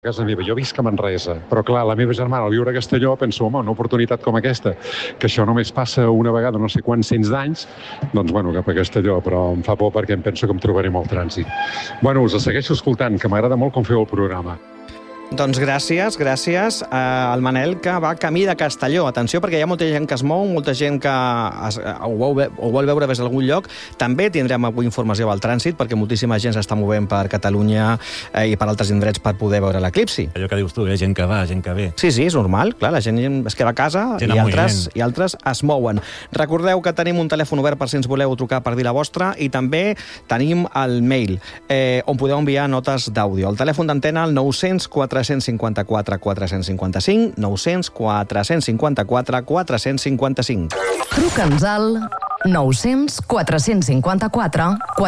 casa meva. Jo visc a Manresa, però clar, la meva germana al viure a Castelló penso, home, una oportunitat com aquesta, que això només passa una vegada no sé quants cents d'anys, doncs bueno, cap a Castelló, però em fa por perquè em penso que em trobaré molt trànsit. Bueno, us segueixo escoltant, que m'agrada molt com feu el programa. Doncs gràcies al Manel, que va camí de Castelló. Atenció, perquè hi ha molta gent que es mou, molta gent que ho vol veure des d'algun lloc. També tindrem avui informació del trànsit, perquè moltíssima gent s'està movent per Catalunya i per altres indrets per poder veure l'eclipsi. Allò que dius tu, gent que va, gent que ve. Sí, és normal, clar, la gent es queda a casa i altres es mouen. Recordeu que tenim un telèfon obert per si ens voleu trucar per dir la vostra, i també tenim el mail, on podeu enviar notes d'àudio. El telèfon d'antena, el 900 454 455, 900 454 455. Truca'ns al 900 454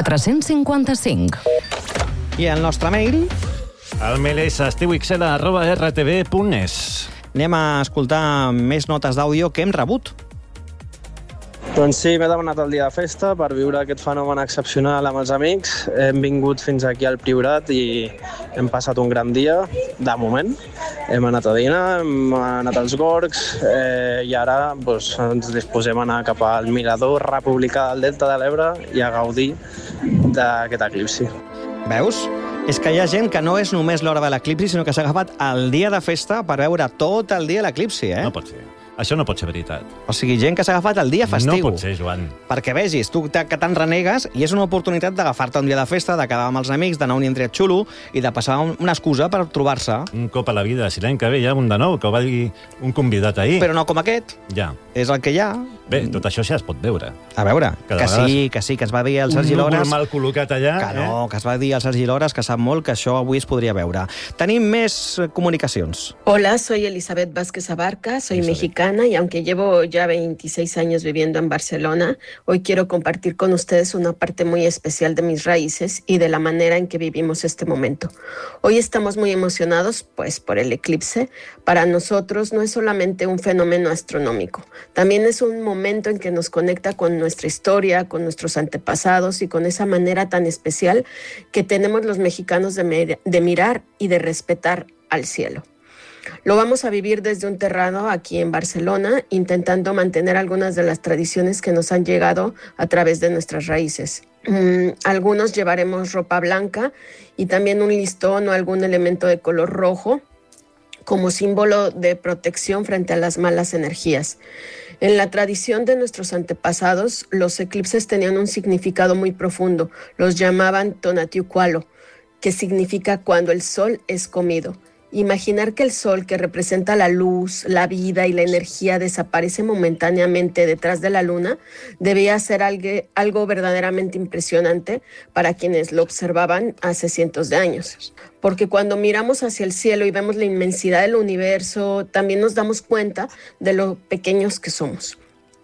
455. I el nostre mail? El mail és estiuxela@rtv.es. Anem a escoltar més notes d'àudio que hem rebut. Doncs sí, m'he demanat el dia de festa per viure aquest fenomen excepcional amb els amics. Hem vingut fins aquí al Priorat i hem passat un gran dia, de moment. Hem anat a dinar, hem anat als Gorgs i ara ens disposem a anar cap al Mirador Republicà del Delta de l'Ebre i a gaudir d'aquest eclipsi. Veus? És que hi ha gent que no és només l'hora de l'eclipsi, sinó que s'ha agafat el dia de festa per veure tot el dia l'eclipsi, No pot ser. Això no pot ser veritat. O sigui, gent que s'ha agafat el dia festiu. No pot ser, Joan. Perquè vegis, tu que tant renegues, i és una oportunitat d'agafar-te un dia de festa, de quedar amb els amics, d'anar a un indret xulo i de passar una excusa per trobar-se. Un cop a la vida. Si l'any que ve hi ha un de nou, que ho va dir un convidat ahir. Però no com aquest. Ja. És el que hi ha. Bé, tot això ja es pot veure. A veure, que sí, que es va dir al Sergi Lores... Un número mal col·locat allà. Que no, que es va dir al Sergi Lores, que sap molt que això avui es podria veure. Tenim més comunicacions. Hola, soy Elizabeth Vázquez Abarca, soy mexicana y aunque llevo ya 26 años viviendo en Barcelona, hoy quiero compartir con ustedes una parte muy especial de mis raíces y de la manera en que vivimos este momento. Hoy estamos muy emocionados, pues, por el eclipse. Para nosotros no es solamente un fenómeno astronómico, también es un momento en que nos conecta con nuestra historia, con nuestros antepasados y con esa manera tan especial que tenemos los mexicanos de mirar y de respetar al cielo. Lo vamos a vivir desde un terrado aquí en Barcelona, intentando mantener algunas de las tradiciones que nos han llegado a través de nuestras raíces. Algunos llevaremos ropa blanca y también un listón o algún elemento de color rojo como símbolo de protección frente a las malas energías. En la tradición de nuestros antepasados, los eclipses tenían un significado muy profundo. Los llamaban Tonatiuh-Cualo, que significa cuando el sol es comido. Imaginar que el sol, que representa la luz, la vida y la energía, desaparece momentáneamente detrás de la luna, debía ser algo verdaderamente impresionante para quienes lo observaban hace cientos de años. Porque cuando miramos hacia el cielo y vemos la inmensidad del universo, también nos damos cuenta de lo pequeños que somos.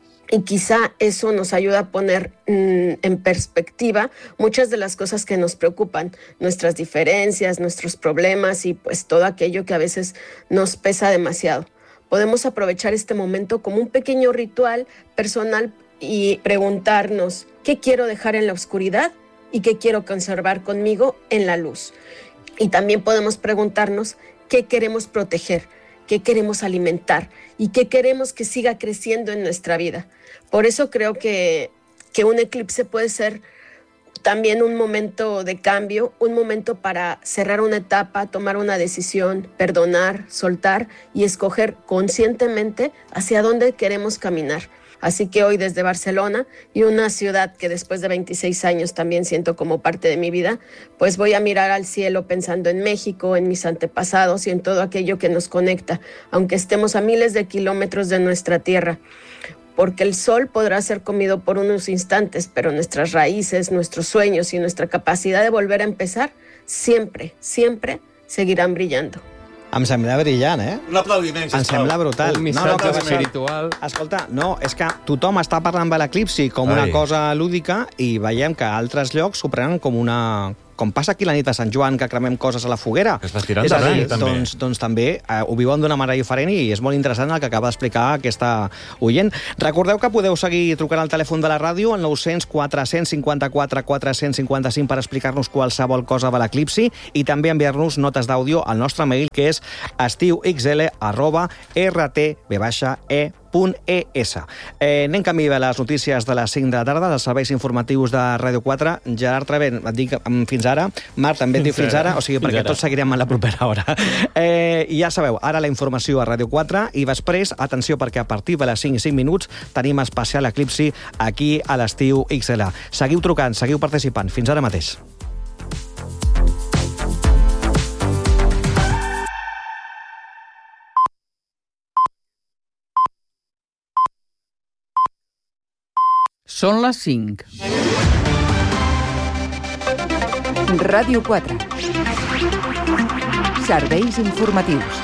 Y quizá eso nos ayuda a poner en perspectiva muchas de las cosas que nos preocupan, nuestras diferencias, nuestros problemas y pues todo aquello que a veces nos pesa demasiado. Podemos aprovechar este momento como un pequeño ritual personal y preguntarnos qué quiero dejar en la oscuridad y qué quiero conservar conmigo en la luz. Y también podemos preguntarnos qué queremos proteger, qué queremos alimentar y qué queremos que siga creciendo en nuestra vida. Por eso creo que un eclipse puede ser también un momento de cambio, un momento para cerrar una etapa, tomar una decisión, perdonar, soltar y escoger conscientemente hacia dónde queremos caminar. Así que hoy desde Barcelona, y una ciudad que después de 26 años también siento como parte de mi vida, pues voy a mirar al cielo pensando en México, en mis antepasados y en todo aquello que nos conecta, aunque estemos a miles de kilómetros de nuestra tierra. Porque el sol podrá ser comido por unos instantes, pero nuestras raíces, nuestros sueños y nuestra capacidad de volver a empezar siempre, siempre seguirán brillando. Em sembla brillant, Un aplaudiment, sisplau. Em sembla brutal. Un missatge espiritual. Escolta, no, és que tothom està parlant de l'eclipsi com una cosa lúdica i veiem que a altres llocs s'ho prenen com com passa aquí la nit de Sant Joan, que cremem coses a la foguera. Que es va tirant d'arrel, també. Doncs també ho viuen d'una manera diferent i és molt interessant el que acaba d'explicar aquesta oient. Recordeu que podeu seguir trucant al telèfon de la ràdio al 900 454 455 per explicar-nos qualsevol cosa de l'eclipsi i també enviar-nos notes d'àudio al nostre mail, que és estiuxl@rtb-e.es. Anem camí de les notícies de les 5 de la tarda, dels serveis informatius de Ràdio 4. Gerard Traver, et dic fins ara. Marc, també et diu fins ara, o sigui, perquè tots seguirem en la propera hora. Ja sabeu, ara la informació a Ràdio 4 i després, atenció, perquè a partir de les 5 i 5 minuts tenim especial eclipsi aquí a l'Estiu XL. Seguiu trucant, seguiu participant. Fins ara mateix. Són les 5. Ràdio 4. Serveis informatius.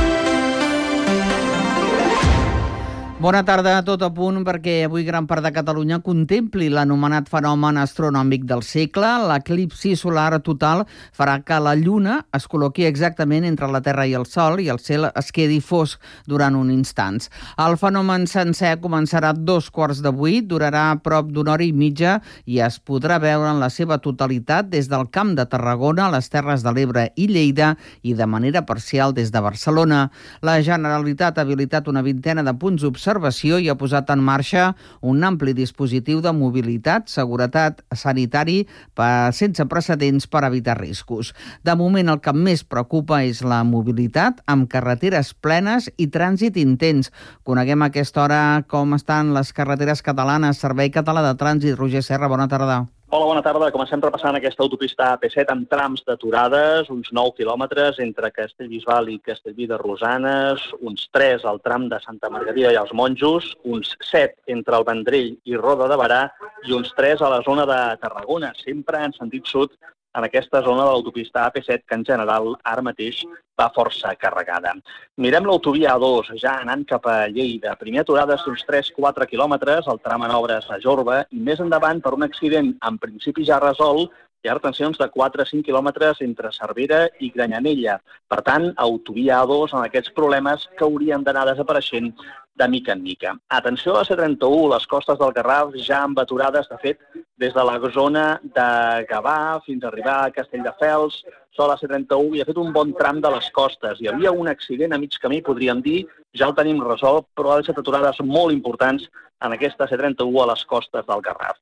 Bona tarda, a tot a punt, perquè avui gran part de Catalunya contempli l'anomenat fenomen astronòmic del segle. L'eclipsi solar total farà que la Lluna es col·loqui exactament entre la Terra i el Sol i el cel es quedi fosc durant un instant. El fenomen sencer començarà a 7:15, durarà prop d'una hora i mitja i es podrà veure en la seva totalitat des del Camp de Tarragona, les Terres de l'Ebre i Lleida i de manera parcial des de Barcelona. La Generalitat ha habilitat una vintena de punts d'observació i ha posat en marxa un ampli dispositiu de mobilitat, seguretat sanitari sense precedents per evitar riscos. De moment el que més preocupa és la mobilitat, amb carreteres plenes i trànsit intens. Coneguem a aquesta hora com estan les carreteres catalanes. Servei Català de Trànsit, Roger Serra, bona tarda. Hola, bona tarda. Comencem repassant aquesta autopista AP7 amb trams d'aturades, uns 9 quilòmetres entre Castellbisbal i Castellví de Rosanes, uns 3 al tram de Santa Margarida i els Monjos, uns 7 entre el Vendrell i Roda de Berà i uns 3 a la zona de Tarragona, sempre en sentit sud, en aquesta zona de l'autopista AP7, que en general ara mateix va força carregada. Mirem l'autovia A2, ja anant cap a Lleida. Primer aturades d'uns 3-4 quilòmetres, el tram en obres a Jorba, i més endavant, per un accident en principi ja resolt, hi ha retencions de 4-5 quilòmetres entre Cervera i Granyanella. Per tant, autovia A2 amb aquests problemes que haurien d'anar desapareixent de mica en mica. Atenció a la C31, les costes del Garraf ja amb aturades, de fet, des de la zona de Gavà fins a arribar a Castelldefels, a la C31 hi ha fet un bon tram de les costes. Hi havia un accident a mig camí, podríem dir, ja el tenim resolt, però ha deixat aturades molt importants en aquesta C31 a les costes del Garraf.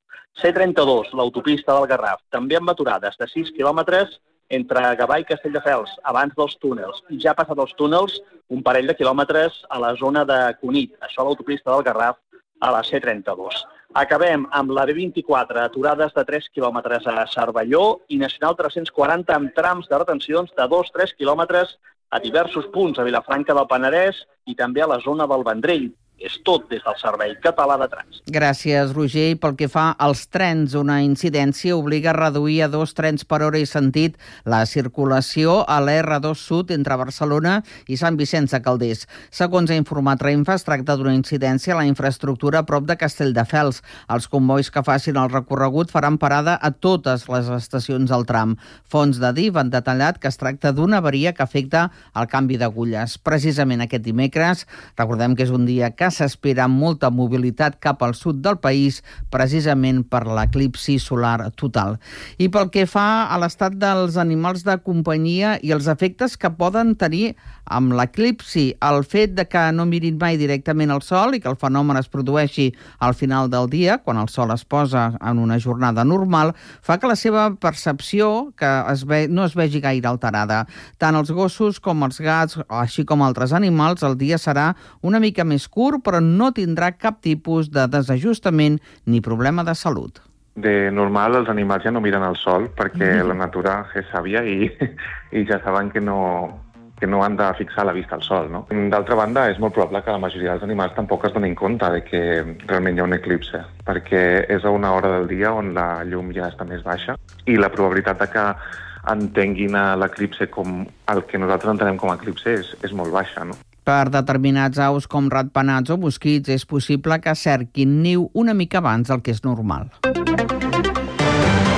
C32, l'autopista del Garraf, també amb aturades de 6 quilòmetres entre Gavà i Castelldefels, abans dels túnels. I ja passat els túnels, un parell de quilòmetres a la zona de Cunit, això a l'autopista del Garraf, a la C32. Acabem amb la B24, aturades de 3 quilòmetres a Cervelló i Nacional 340 amb trams de retencions de 2-3 quilòmetres a diversos punts a Vilafranca del Penedès i també a la zona del Vendrell. És tot des del Servei Català de Trànsit. Gràcies, Roger. I pel que fa als trens, una incidència obliga a reduir a 2 trens per hora i sentit la circulació a l'R2 Sud entre Barcelona i Sant Vicenç de Calders. Segons ha informat Renfe, es tracta d'una incidència a la infraestructura a prop de Castelldefels. Els convois que facin el recorregut faran parada a totes les estacions del tram. Fonts de DIF han detallat que es tracta d'una avaria que afecta el canvi d'agulles. Precisament aquest dimecres, recordem que és un dia que s'espera molta mobilitat cap al sud del país, precisament per l'eclipsi solar total. I pel que fa a l'estat dels animals de companyia i els efectes que poden tenir amb l'eclipsi, el fet de que no mirin mai directament al sol i que el fenomen es produeixi al final del dia, quan el sol es posa en una jornada normal, fa que la seva percepció no es vegi gaire alterada. Tant els gossos com els gats, així com altres animals, el dia serà una mica més curt, però no tindrà cap tipus de desajustament ni problema de salut. De normal, els animals ja no miren al sol perquè la natura és sàvia i ja saben que no han de fixar la vista al sol, no? D'altra banda, és molt probable que la majoria dels animals tampoc es donin compte de que realment hi ha un eclipse, perquè és a una hora del dia on la llum ja està més baixa i la probabilitat de que entenguin l'eclipse com el que nosaltres entenem com a eclipse és molt baixa, no? Per determinats aus com ratpenats o mosquits és possible que cerquin niu una mica abans del que és normal.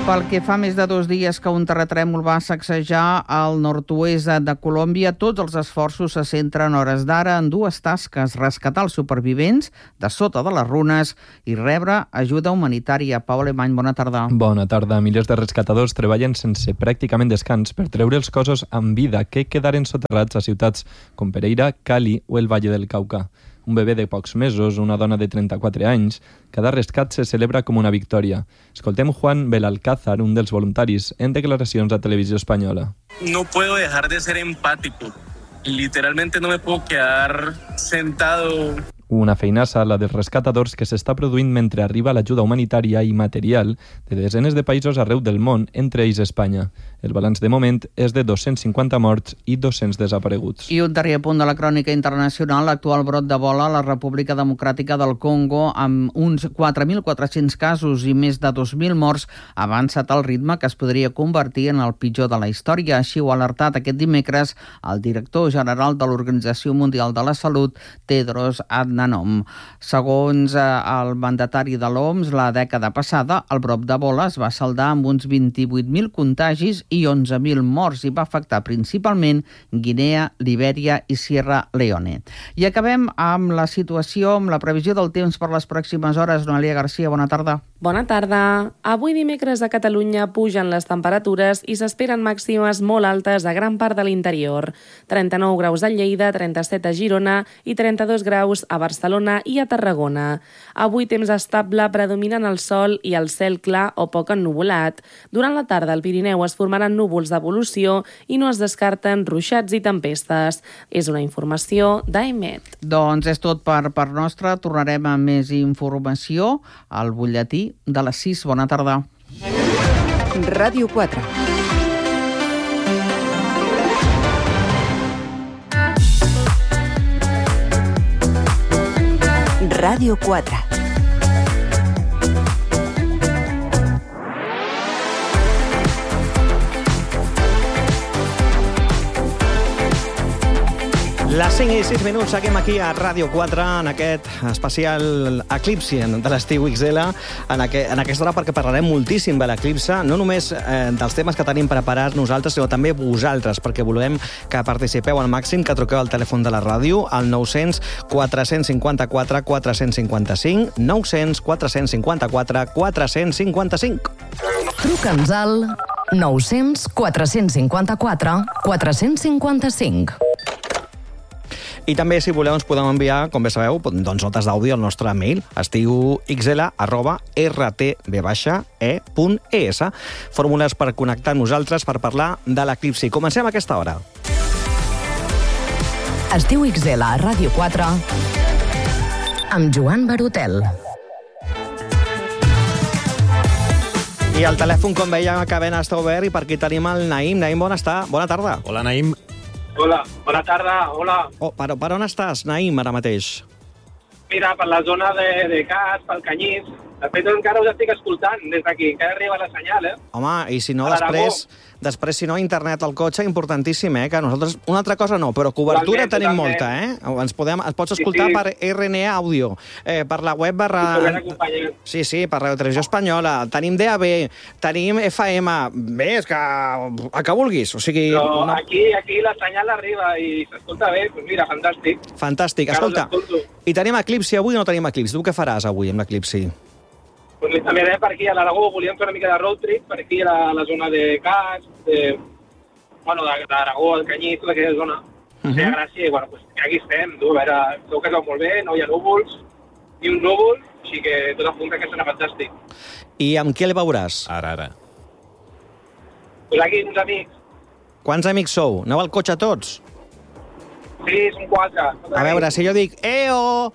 Pel que fa més de 2 dies que un terratrèmol va sacsejar al nord-oest de Colòmbia, tots els esforços se centren a hores d'ara en 2 tasques: rescatar els supervivents de sota de les runes i rebre ajuda humanitària. Pau Alemany, bona tarda. Bona tarda. Milers de rescatadors treballen sense pràcticament descans per treure els cossos amb vida que quedaren soterrats a ciutats com Pereira, Cali o el Valle del Cauca. Un bebè de pocs mesos, una dona de 34 anys. Cada rescat se celebra com una victòria. Escoltem Juan Belalcázar, un dels voluntaris, en declaracions a Televisió Espanyola. No puedo dejar de ser empático. Literalmente no me puedo quedar sentado. Una feinassa, la dels rescatadors, que s'està produint mentre arriba l'ajuda humanitària i material de desenes de països arreu del món, entre ells Espanya. El balanç de moment és de 250 morts i 200 desapareguts. I un darrer punt de la crònica internacional: l'actual brot d'Ebola a la República Democràtica del Congo, amb uns 4.400 casos i més de 2.000 morts, ha avançat al ritme que es podria convertir en el pitjor de la història. Així ho ha alertat aquest dimecres el director general de l'Organització Mundial de la Salut, Tedros Adhanom. Segons el mandatari de l'OMS, la dècada passada el brot d'Ebola es va saldar amb uns 28.000 contagis i 11.000 morts i va afectar principalment Guinea, Libèria i Sierra Leone. I acabem amb la situació, amb la previsió del temps per les pròximes hores. Noelia Garcia, bona tarda. Bona tarda. Avui dimecres a Catalunya pugen les temperatures i s'esperen màximes molt altes a gran part de l'interior. 39 graus a Lleida, 37 a Girona i 32 graus a Barcelona i a Tarragona. Avui temps estable, predominant el sol i el cel clar o poc ennuvolat. Durant la tarda al Pirineu es formaran núvols d'evolució i no es descarten ruixats i tempestes. És una informació d'AEMET. Doncs és tot per part nostra. Tornarem amb més informació al butlletí de les 6. Bona tarda. Ràdio 4. Ràdio 4. Les 5 i 6 minuts, seguim aquí a Ràdio 4 en aquest especial eclipsi de l'estiu XL, en aquesta hora, perquè parlarem moltíssim de l'eclipse, no només dels temes que tenim preparats nosaltres, sinó també vosaltres, perquè volem que participeu al màxim, que truqueu al telèfon de la ràdio, al 900 454 455, 900 454 455. Truca'ns al 900 454 455. I també, si voleu, ens podeu enviar, com bé sabeu, doncs notes d'àudio al nostre mail, estiuxl@rtb-e.es. Fórmules per connectar amb nosaltres per parlar de l'eclipsi. Comencem a aquesta hora. Estiu XL a Ràdio 4 amb Joan Barotel. I el telèfon, com veiem, que ben està obert, i per aquí tenim el Naïm. Naïm, bona tarda. Hola, Naïm. Hola, bona tarda, hola. Oh, per on estàs, Naïm, ara mateix? Mira, per la zona de Cas, pel Canyís. De fet, encara us estic escoltant des d'aquí, encara arriba la senyal, Home, i si no, després, si no, internet al cotxe, importantíssim, que nosaltres, una altra cosa no, però cobertura tenim molta, Ens pots escoltar per RNA Àudio, per la web Sí, per la Televisió Espanyola, tenim DAB, tenim FM, bé, és que el que vulguis, o sigui... Però aquí la senyal arriba i s'escolta bé, doncs mira, fantàstic. Fantàstic, escolta, i tenim eclipsi avui o no tenim eclipsi? Tu què faràs avui amb l'eclipsi? Pues també per aquí a l'Aragó, volíem fer una mica de road trip, per aquí a la zona de Cas, d'Aragó, el Canyís, tota aquella zona. Feia gràcia, i pues aquí estem, a veure, segur que es veu molt bé, no hi ha núvols, ni un núvol, així que tot apunta que serà fantàstic. I amb qui el veuràs? Ara. Pues aquí, uns amics. Quants amics sou? Aneu al cotxe tots? Sí, són 4. A veure, si jo dic EO...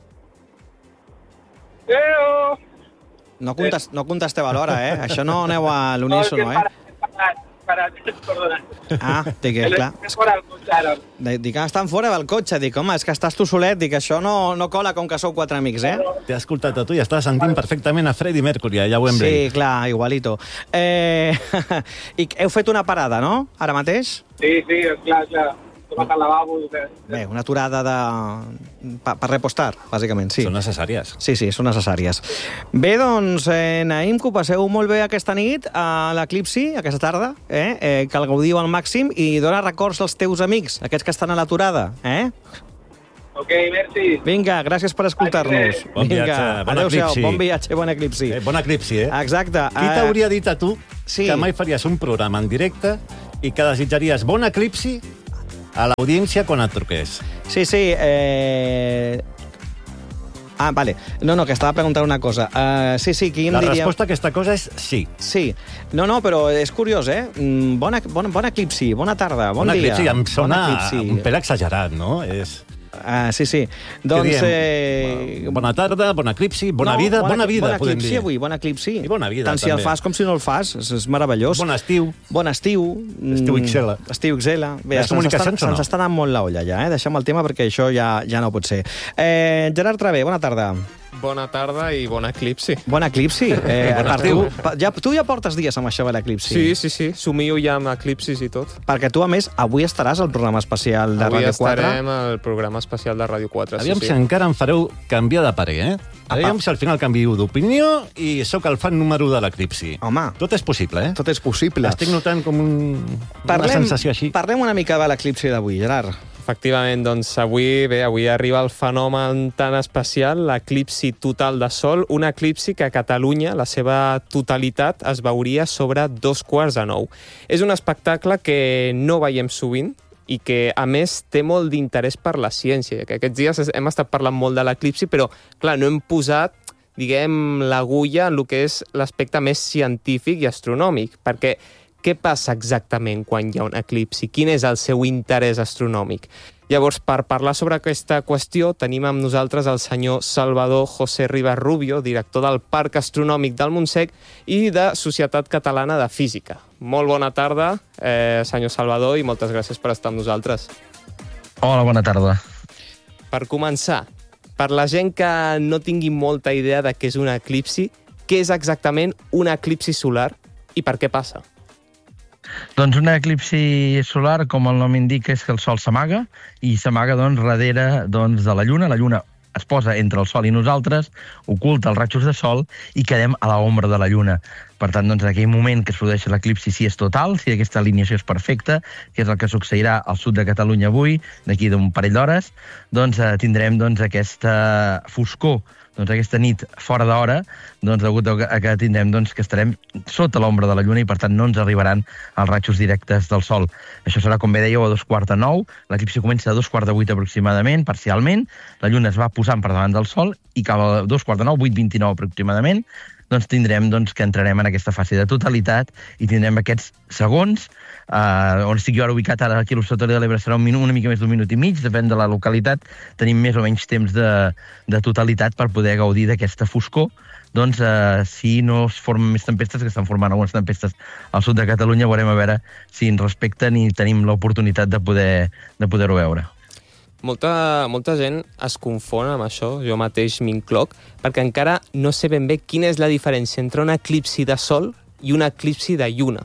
EO... No contesteu alhora, Això no aneu a l'unísono, Parat, perdona. Dic, clar. Dic, estan fora del cotxe. Dic, home, és que estàs tu solet. Dic, això no cola com que sou 4 amics, T'he escoltat a tu i estàs sentint perfectament a Freddie Mercury, allà a Wembley. Sí, clar, igualito. I heu fet una parada, no?, ara mateix? Sí, clar. tomat al lavabo... Bé, una aturada per repostar, bàsicament, sí. Són necessàries. Sí, són necessàries. Bé, doncs, Naim, que ho passeu molt bé aquesta nit a l'Eclipsi, aquesta tarda, que el gaudiu al màxim i dona records als teus amics, aquests que estan a l'aturada, Ok, merci. Vinga, gràcies per escoltar-nos. Bon viatge, bon eclipsi. Bon viatge, bon eclipsi. Bon eclipsi, Exacte. Qui t'hauria dit a tu que mai faries un programa en directe i que desitjaries bon eclipsi a l'audiència quan et truqués? Sí. Vale. No, que estava preguntant una cosa. Sí, qui em diria... La resposta a aquesta cosa és sí. Sí. No, però és curiós, Bon eclipsi, bona tarda, bon dia. Bon eclipsi, em sona un pèl exagerat, no? Sí. Doncs... Bona tarda, bon eclipsi, bona vida, podem dir. Bon eclipsi avui, bon eclipsi. I bona vida, tant si el fas com si no el fas, és meravellós. Bon estiu. Bon estiu. Estiu XL. Estiu XL. Bé, se'ns està anant molt la olla ja, Deixem el tema perquè això ja no pot ser. Gerard Travé, bona tarda. Bona tarda i bon eclipsi. Bon eclipsi? Tu ja portes dies amb això de l'eclipsi. Sí. Somio ja amb eclipsis i tot. Perquè tu, a més, avui estaràs al programa especial de Ràdio 4. Avui estarem al programa especial de Ràdio 4. Aviam si encara em fareu canviar de parer, Aviam si al final canvio d'opinió i sóc el fan número de l'eclipsi. Home. Tot és possible, Tot és possible. Estic notant com una sensació així. Parlem una mica de l'eclipsi d'avui, Gerard. Efectivament, doncs avui arriba el fenomen tan especial, l'eclipsi total de Sol, un eclipsi que a Catalunya, la seva totalitat, es veuria sobre 8:45. És un espectacle que no veiem sovint i que, a més, té molt d'interès per la ciència, que aquests dies hem estat parlant molt de l'eclipsi, però, clar, no hem posat, l'agulla en el que és l'aspecte més científic i astronòmic, perquè què passa exactament quan hi ha un eclipsi? Quin és el seu interès astronòmic? Llavors, per parlar sobre aquesta qüestió, tenim amb nosaltres el senyor Salvador José Rivas Rubio, director del Parc Astronòmic del Montsec i de Societat Catalana de Física. Molt bona tarda, senyor Salvador, i moltes gràcies per estar amb nosaltres. Hola, bona tarda. Per començar, per la gent que no tingui molta idea de què és un eclipsi, què és exactament un eclipsi solar i per què passa? Doncs un eclipsi solar, com el nom indica, és que el Sol s'amaga i s'amaga darrere de la Lluna. La Lluna es posa entre el Sol i nosaltres, oculta els rajos de Sol i quedem a l'ombra de la Lluna. Per tant, en aquell moment que es produeix l'eclipsi, si és total, si aquesta alineació és perfecta, que és el que succeirà al sud de Catalunya avui, d'aquí d'un parell d'hores, tindrem aquesta foscor, aquesta nit fora d'hora, degut a que tindrem que estarem sota l'ombra de la Lluna i, per tant, no ens arribaran els rajos directes del Sol. Això serà, com bé dèieu, a 7:45. L'eclipsi comença a 7:45 aproximadament, parcialment. La Lluna es va posant per davant del Sol i cap a 7:49, 8:29 aproximadament, tindrem que entrarem en aquesta fase de totalitat i tindrem aquests segons, on estic jo ara ubicat, ara aquí a l'Observatori de l'Ebre serà una mica més d'un minut i mig, depèn de la localitat, tenim més o menys temps de totalitat per poder gaudir d'aquesta foscor. Si no es formen més tempestes, que estan formant algunes tempestes al sud de Catalunya, veurem a veure si ens respecten i tenim l'oportunitat de poder-ho veure. Molta gent es confon amb això, jo mateix m'incloc, perquè encara no sé ben bé quina és la diferència entre un eclipsi de Sol i un eclipsi de Lluna.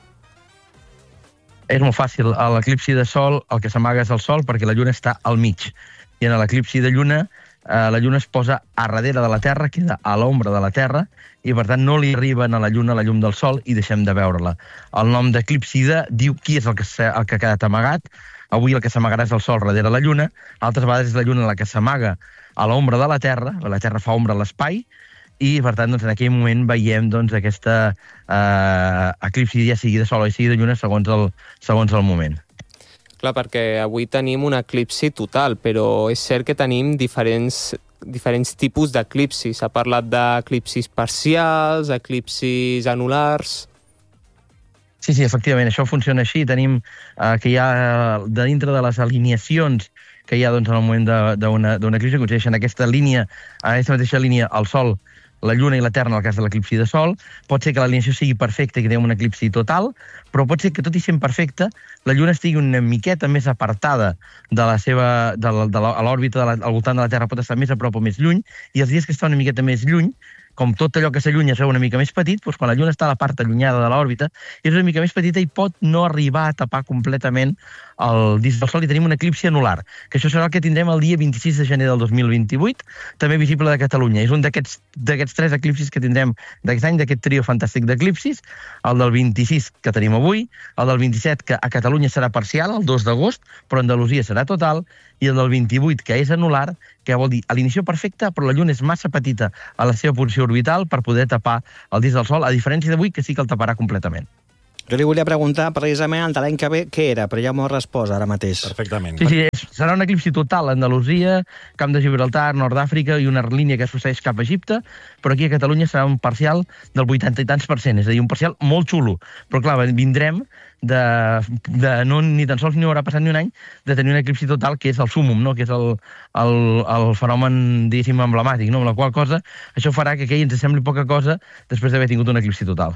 És molt fàcil. A l'eclipsi de Sol el que s'amaga és el Sol perquè la Lluna està al mig. I en l'eclipsi de Lluna, la Lluna es posa a darrere de la Terra, queda a l'ombra de la Terra, i per tant no li arriben a la Lluna la llum del Sol i deixem de veure-la. El nom d'eclipsida diu qui és el que ha quedat amagat. Avui el que s'amagarà és el Sol darrere la Lluna, altres vegades és la Lluna la que s'amaga a l'ombra de la Terra fa ombra a l'espai, i per tant en aquell moment veiem aquesta eclipsi, ja sigui de Sol o sigui de Lluna, segons el moment. Clar, perquè avui tenim un eclipsi total, però és cert que tenim diferents tipus d'eclipsis. S'ha parlat d'eclipsis parcials, eclipsis anulars... Sí, efectivament, això funciona així. Tenim que hi ha, de dintre de les alineacions que hi ha en el moment d'una eclipsi, que coincideixen aquesta mateixa línia, el Sol, la Lluna i la Terra, en el cas de l'eclipsi de Sol. Pot ser que l'alineació sigui perfecta i que tinguem un eclipsi total, però pot ser que, tot i sent perfecta, la Lluna estigui una miqueta més apartada de l'òrbita, al voltant de la Terra pot estar més a prop o més lluny, i els dies que està una miqueta més lluny, com tot allò que s'allunya es veu una mica més petit, quan la Lluna està a la part allunyada de l'òrbita, és una mica més petita i pot no arribar a tapar completament el disc del Sol i tenim un eclipsi anular, que això serà el que tindrem el dia 26 de gener del 2028, també visible de Catalunya. És un d'aquests 3 eclipsis que tindrem d'aquest any, d'aquest trio fantàstic d'eclipsis, el del 26 que tenim avui, el del 27 que a Catalunya serà parcial, el 2 d'agost, però a Andalusia serà total, i el del 28 que és anular, que vol dir alineació perfecta, però la Lluna és massa petita a la seva posició orbital per poder tapar el disc del Sol, a diferència d'avui, que sí que el taparà completament. Jo li volia preguntar precisament l'any que ve què era, però ja m'ho respost ara mateix. Perfectament. Sí, serà un eclipsi total a Andalusia, Camp de Gibraltar, Nord d'Àfrica i una línia que es procedeix cap a Egipte, però aquí a Catalunya serà un parcial del 80 i tants %, és a dir, un parcial molt xulo. Però clar, vindrem ni tan sols ni haurà passat ni un any de tenir un eclipsi total que és el súmum, no? Que és el fenomen, diguéssim, emblemàtic, no? Amb la qual cosa això farà que aquell ens sembli poca cosa després d'haver tingut un eclipsi total.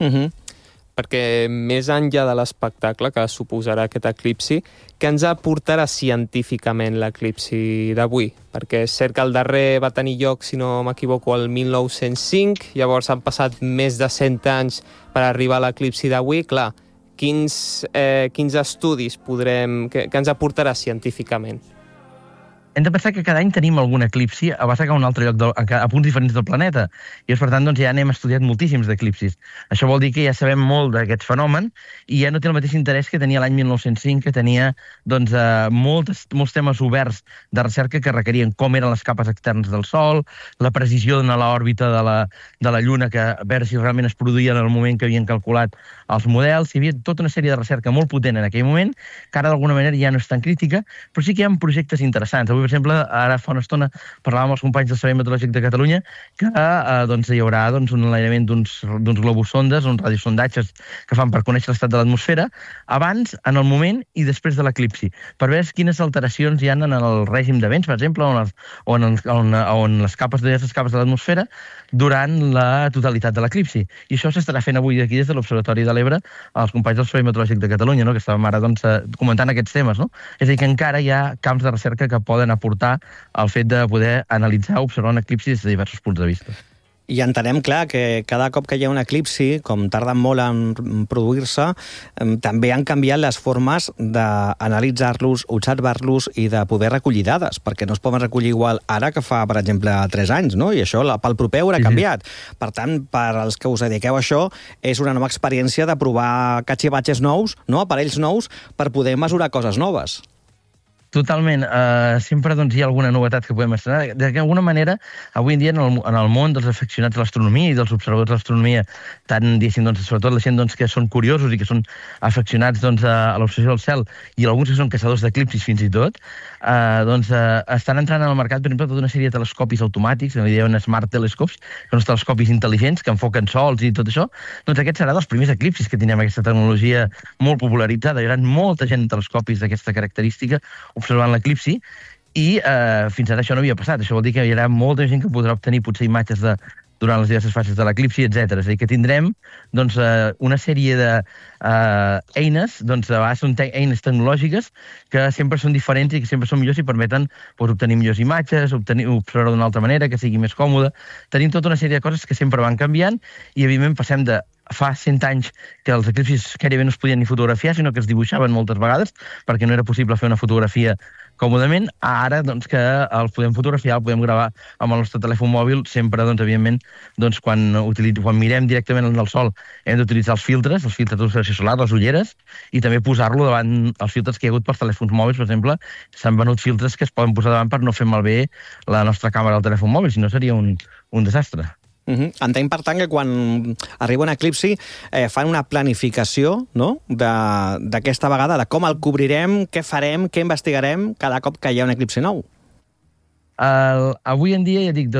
Perquè més enllà de l'espectacle que suposarà aquest eclipsi, què ens aportarà científicament l'eclipsi d'avui? Perquè és cert que el darrer va tenir lloc, si no m'equivoco, el 1905, llavors han passat més de 100 anys per arribar a l'eclipsi d'avui. Clar, quins estudis què ens aportarà científicament? Hem de pensar que cada any tenim algun eclipsi a base a un altre lloc, a punts diferents del planeta. I per tant, ja n'hem estudiat moltíssims d'eclipsis. Això vol dir que ja sabem molt d'aquest fenomen i ja no té el mateix interès que tenia l'any 1905, que tenia molts temes oberts de recerca que requerien com eren les capes externes del Sol, la precisió en l'òrbita de la Lluna, que a veure si realment es produïa en el moment que havien calculat els models. Hi havia tota una sèrie de recerca molt potent en aquell moment, que ara d'alguna manera ja no és tan crítica, però sí que hi ha projectes interessants. Avui, per exemple, ara fa una estona parlàvem amb els companys del Servei Meteorològic de Catalunya que hi haurà un enlairament d'uns globus sondes, uns radiosondatges que fan per conèixer l'estat de l'atmosfera abans, en el moment i després de l'eclipsi, per veure quines alteracions hi ha en el règim de vents, per exemple, on les capes de l'atmosfera durant la totalitat de l'eclipsi. I això s'estarà fent avui aquí des de l'Observatori de l'Ebre als companys del Servei Meteorològic de Catalunya, que estàvem ara comentant aquests temes. És a dir, que encara hi ha camps de recerca que poden aportar el fet de poder analitzar, observar un eclipsi des de diversos punts de vista. I entenem, clar, que cada cop que hi ha un eclipsi, com tarden molt en produir-se, també han canviat les formes d'analitzar-los, observar-los i de poder recollir dades, perquè no es poden recollir igual ara que fa, per exemple, 3 anys, no? I això pel proper haurà canviat. Per tant, per als que us dediqueu a això, és una nova experiència de provar catxibatges nous, aparells nous, per poder mesurar coses noves. Totalment. Sempre hi ha alguna novetat que podem estrenar. D'alguna manera, avui en dia, en el món dels aficionats a l'astronomia i dels observadors de l'astronomia, tant, diguéssim, sobretot la gent que són curiosos i que són aficionats a l'observació del cel i alguns que són caçadors d'eclipsis fins i tot, estan entrant al mercat, per exemple, tota una sèrie de telescopis automàtics, en diuen Smart Telescopes, que són els telescopis intel·ligents que enfoquen sols i tot això. Doncs aquest serà dels primers eclipsis que tindrem aquesta tecnologia molt popularitzada. Hi haurà molta gent en telescopis d'aquesta característica observant l'eclipsi i fins ara això no havia passat. Això vol dir que hi haurà molta gent que podrà obtenir potser imatges durant les diverses fases de l'eclipsi, etc. És a dir, que tindrem una sèrie d'eines, són eines tecnològiques que sempre són diferents i que sempre són millors i permeten obtenir millors imatges, observar d'una altra manera, que sigui més còmode. Tenim tota una sèrie de coses que sempre van canviant i, evidentment, passem de fa 100 anys que els eclipsis gairebé no es podien ni fotografiar, sinó que es dibuixaven moltes vegades perquè no era possible fer una fotografia còmodament. Ara, que el podem fotografiar, el podem gravar amb el nostre telèfon mòbil, sempre, evidentment, quan mirem directament el sol, hem d'utilitzar els filtres d'observació solar, les ulleres, i també posar-lo davant els filtres que hi ha hagut pels telèfons mòbils. Per exemple, s'han venut filtres que es poden posar davant per no fer malbé la nostra càmera del telèfon mòbil, si no seria un desastre. Entenc, per tant, que quan arriba un eclipsi fan una planificació d'aquesta vegada, de com el cobrirem, què farem, què investigarem cada cop que hi ha un eclipsi nou. Avui en dia, ja dic,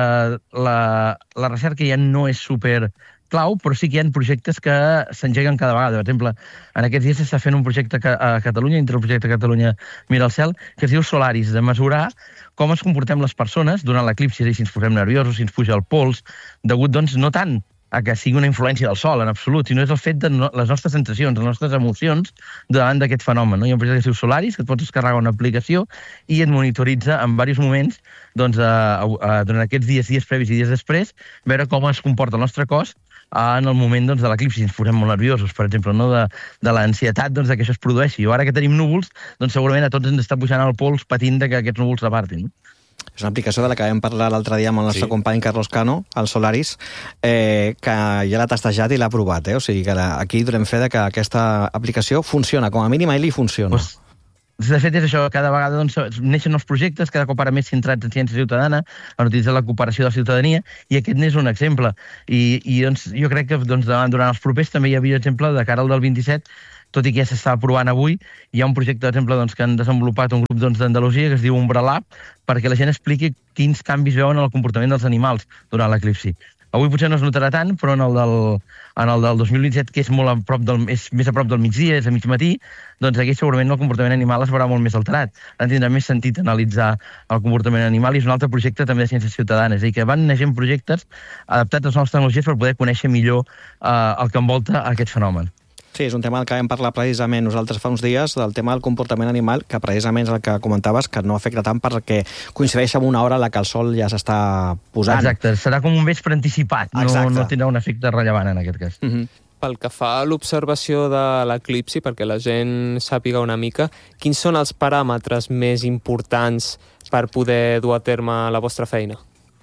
la recerca ja no és super clau, però sí que hi ha projectes que s'engeguen cada vegada. Per exemple, en aquests dies s'està fent un projecte a Catalunya, entre el projecte Catalunya Mira el Cel, que es diu Solaris, de mesurar com ens comportem les persones durant l'eclipsi, és a dir, si ens posem nerviosos, si ens puja el pols, degut, no tant a que sigui una influència del sol, en absolut, sinó és el fet de les nostres sensacions, les nostres emocions davant d'aquest fenomen. Hi ha un projecte que es diu Solaris, que et pots descarregar una aplicació i et monitoritza en diversos moments, durant aquests dies previs i dies després, veure com es comporta el nostre cos en el moment de l'eclipsi. Ens posem molt nerviosos, per exemple, no? de l'ansietat que això es produeixi. O ara que tenim núvols, segurament a tots ens està pujant el pols patint que aquests núvols s'apartin. És una aplicació de la que vam parlar l'altre dia amb el nostre company Carlos Cano, al Solaris, que ja l'ha testejat i l'ha provat. O sigui que aquí donem fe que aquesta aplicació funciona, com a mínim a ell li funciona. De fet, és això, cada vegada neixen nous projectes, cada cop ara més centrats en ciència ciutadana, en utilitzar la cooperació de la ciutadania, i aquest n'és un exemple. I jo crec que durant els propers també hi havia exemple de cara al del 27, tot i que ja s'està provant avui, hi ha un projecte, per exemple, que han desenvolupat un grup d'Andalusia que es diu Umbrelab, perquè la gent expliqui quins canvis veuen en el comportament dels animals durant l'eclipsi. Avui potser no es notarà tant, però en el del 2027, que és més a prop del migdia, és a mig matí, doncs aquí segurament el comportament animal es veurà molt més alterat. Ara tindrà més sentit analitzar el comportament animal, i és un altre projecte també de ciències ciutadanes. És a dir, que van neixent projectes adaptats a les noves tecnologies per poder conèixer millor el que envolta aquest fenomen. Sí, és un tema del que vam parlar precisament nosaltres fa uns dies, del tema del comportament animal, que precisament és el que comentaves, que no afecta tant perquè coincideix amb una hora en la que el sol ja s'està posant. Exacte, serà com un vespre anticipat, no tindrà un efecte rellevant en aquest cas. Pel que fa a l'observació de l'eclipsi, perquè la gent sàpiga una mica, quins són els paràmetres més importants per poder dur a terme la vostra feina?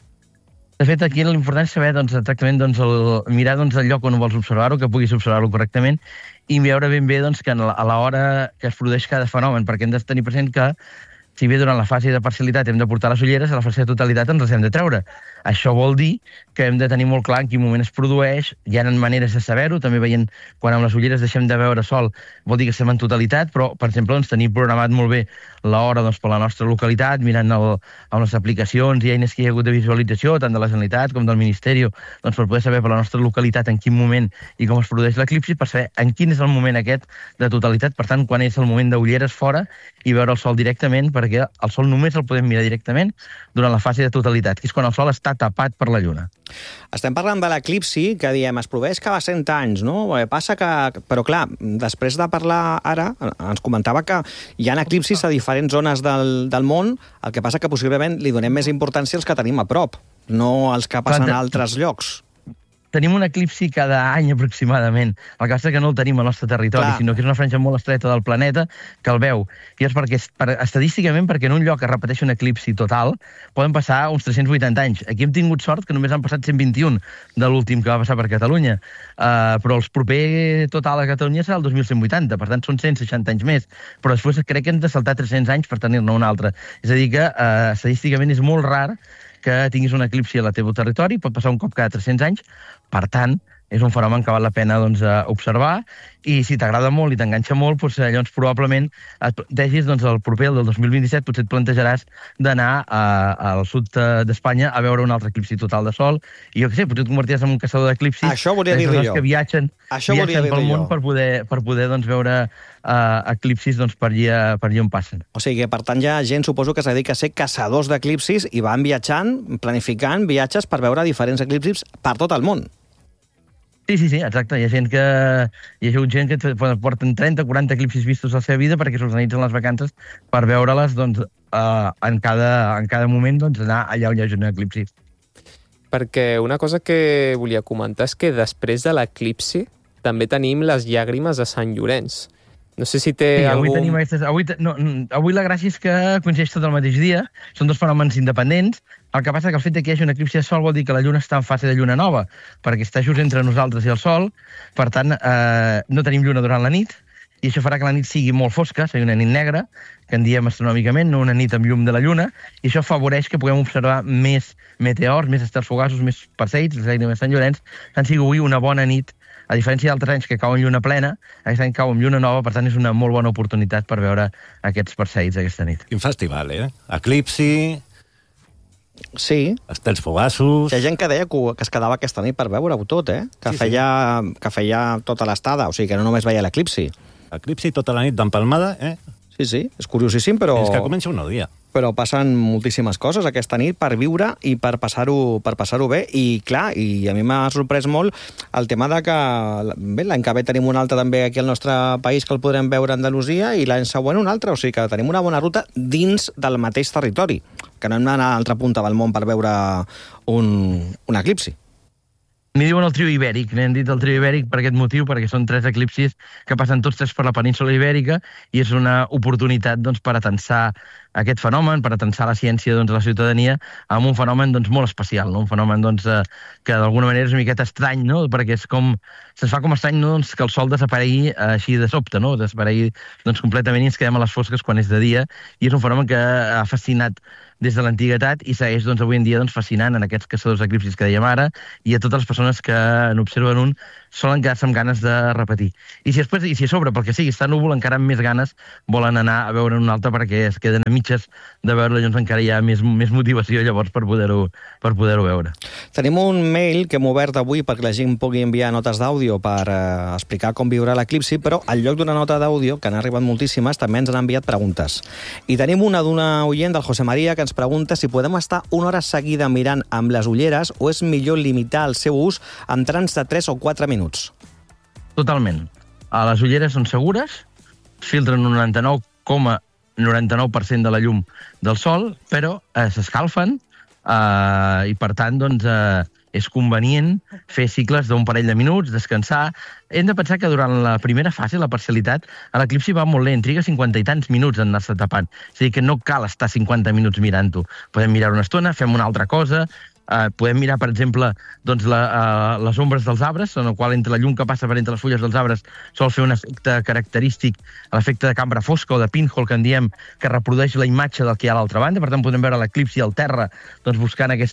De fet, aquí l'important és saber exactament mirar el lloc on vols observar-ho, que puguis observar-lo correctament, i veure ben bé que a l'hora que es produeix cada fenomen, perquè hem de tenir present que si bé durant la fase de parcialitat hem de portar les ulleres, a la fase de totalitat ens les hem de treure. Això vol dir que hem de tenir molt clar en quin moment es produeix, hi ha maneres de saber-ho, també veient quan amb les ulleres deixem de veure sol, vol dir que estem en totalitat, però, per exemple, tenim programat molt bé l'hora per la nostra localitat, mirant amb les aplicacions i eines que hi ha hagut de visualització, tant de la Generalitat com del Ministeri, per poder saber per la nostra localitat en quin moment i com es produeix l'eclipsi, per saber en quin és el moment aquest de totalitat, per tant, quan és el moment d'ulleres fora i veure el sol directament, perquè el sol només el podem mirar directament durant la fase de totalitat, que és quan el sol està tapat per la lluna. Estem parlant de l'eclipsi, que diem, es produeix cada 100 anys, no? Passa que... Però clar, després de parlar ara, ens comentava que hi ha eclipsis a diferents zones del món, el que passa que possiblement li donem més importància als que tenim a prop, no als que passen a altres llocs. Tenim un eclipsi cada any aproximadament. El que passa és que no el tenim al nostre territori, sinó que és una franja molt estreta del planeta que el veu. I és estadísticament perquè en un lloc que repeteix un eclipsi total poden passar uns 380 anys. Aquí hem tingut sort que només han passat 121 de l'últim que va passar per Catalunya. Però el proper total a Catalunya serà el 2180, per tant són 160 anys més. Però després crec que hem de saltar 300 anys per tenir-ne un altre. És a dir que estadísticament és molt rar que tinguis un eclipsi al teu territori, pot passar un cop cada 300 anys, per tant, és un fenomen que val la pena observar, i si t'agrada molt i t'enganxa molt, llavors probablement et plantegis el proper, el del 2027, potser et plantejaràs d'anar al sud d'Espanya a veure un altre eclipsi total de sol, i jo què sé, potser et convertiràs en un caçador d'eclipsis. Això volia dir-li jo. Que viatgen pel món per poder veure eclipsis per allà on passen. O sigui que, per tant, hi ha gent, suposo, que es dedica a ser caçadors d'eclipsis i van viatjant, planificant viatges per veure diferents eclipsis per tot el món. Sí, exacte. Hi ha gent que porten 30-40 eclipsis vistos a la seva vida perquè s'organitzen les vacances per veure-les en cada moment anar allà on hi hagi un eclipsi. Perquè una cosa que volia comentar és que després de l'eclipsi també tenim les llàgrimes de Sant Llorenç. No sé si té algun... Avui la gràcia és que coincideix tot el mateix dia, són dos fenòmens independents. El que passa que el fet que hi hagi un eclipsi de sol vol dir que la lluna està en fase de lluna nova, perquè està just entre nosaltres i el sol, per tant, no tenim lluna durant la nit, i això farà que la nit sigui molt fosca, sigui una nit negra, que en diem astronòmicament, no una nit amb llum de la lluna, i això afavoreix que puguem observar més meteors, més estels fugaços, més perseids, les llàgrimes de Sant Llorenç. Han sigut avui una bona nit, a diferència d'altres anys que cau en lluna plena, aquest any cau en lluna nova, per tant és una molt bona oportunitat per veure aquests perseids aquesta nit. Quin festival, Eclipsi... Sí. Estels fugaços... Hi ha gent que deia que es quedava aquesta nit per veure-ho tot, que feia tota l'estada, o sigui que no només veia l'eclipsi. Eclipsi tota la nit d'empalmada, Sí, és curiosíssim, però... És que comença un nou dia. Però passen moltíssimes coses aquesta nit per viure i per passar-ho bé. I clar, i a mi m'ha sorprès molt el tema de que l'any que ve tenim un altre també aquí al nostre país que el podrem veure a Andalusia i l'any següent un altre. O sigui que tenim una bona ruta dins del mateix territori, que no hem d'anar a l'altra punta del món per veure un eclipsi. N'hi diuen el trio ibèric, n'hem dit el trio ibèric per aquest motiu, perquè són 3 eclipsis que passen tots 3 per la península ibèrica i és una oportunitat per atensar aquest fenomen, per atensar la ciència a la ciutadania amb un fenomen molt especial, no? Un fenomen que d'alguna manera és una miqueta estrany, no? Perquè és com, se'ns fa com estrany que el sol desaparegui així de sobte, no? Desaparegui completament i ens quedem a les fosques quan és de dia, i és un fenomen que ha fascinat des de l'antiguitat i segueix avui en dia fascinant en aquests caçadors d'eclipsis que dèiem ara, i a totes les persones que n'observen un solen quedar-se amb ganes de repetir. I si a sobre, pel que sigui, està núvol, encara amb més ganes volen anar a veure un altre perquè es queden a mitges de veure-lo, llavors encara hi ha més motivació llavors per poder-ho veure. Tenim un mail que hem obert avui perquè la gent pugui enviar notes d'àudio per explicar com viurà l'eclipsi, però al lloc d'una nota d'àudio, que han arribat moltíssimes, també ens han enviat preguntes. I tenim una d'una oient, del José María, que ens pregunta si podem estar una hora seguida mirant amb les ulleres o és millor limitar el seu ús amb trams de 3 o 4 minuts. Totalment. Les ulleres són segures, filtren un 99,99% de la llum del sol, però s'escalfen i, per tant, és convenient fer cicles d'un parell de minuts, descansar. Hem de pensar que durant la primera fase, la parcialitat, l'eclipsi va molt lent, triga 50 i tants minuts en anar-se tapant. És a dir, que no cal estar 50 minuts mirant-ho. Podem mirar una estona, fem una altra cosa, podem mirar, per exemple, les ombres dels arbres, en el qual entre la llum que passa per entre les fulles dels arbres sol fer un efecte característic, l'efecte de cambra fosca o de pinhole, que en diem, que reprodueix la imatge del que hi ha a l'altra banda. Per tant, podem veure l'eclipsi al terra buscant el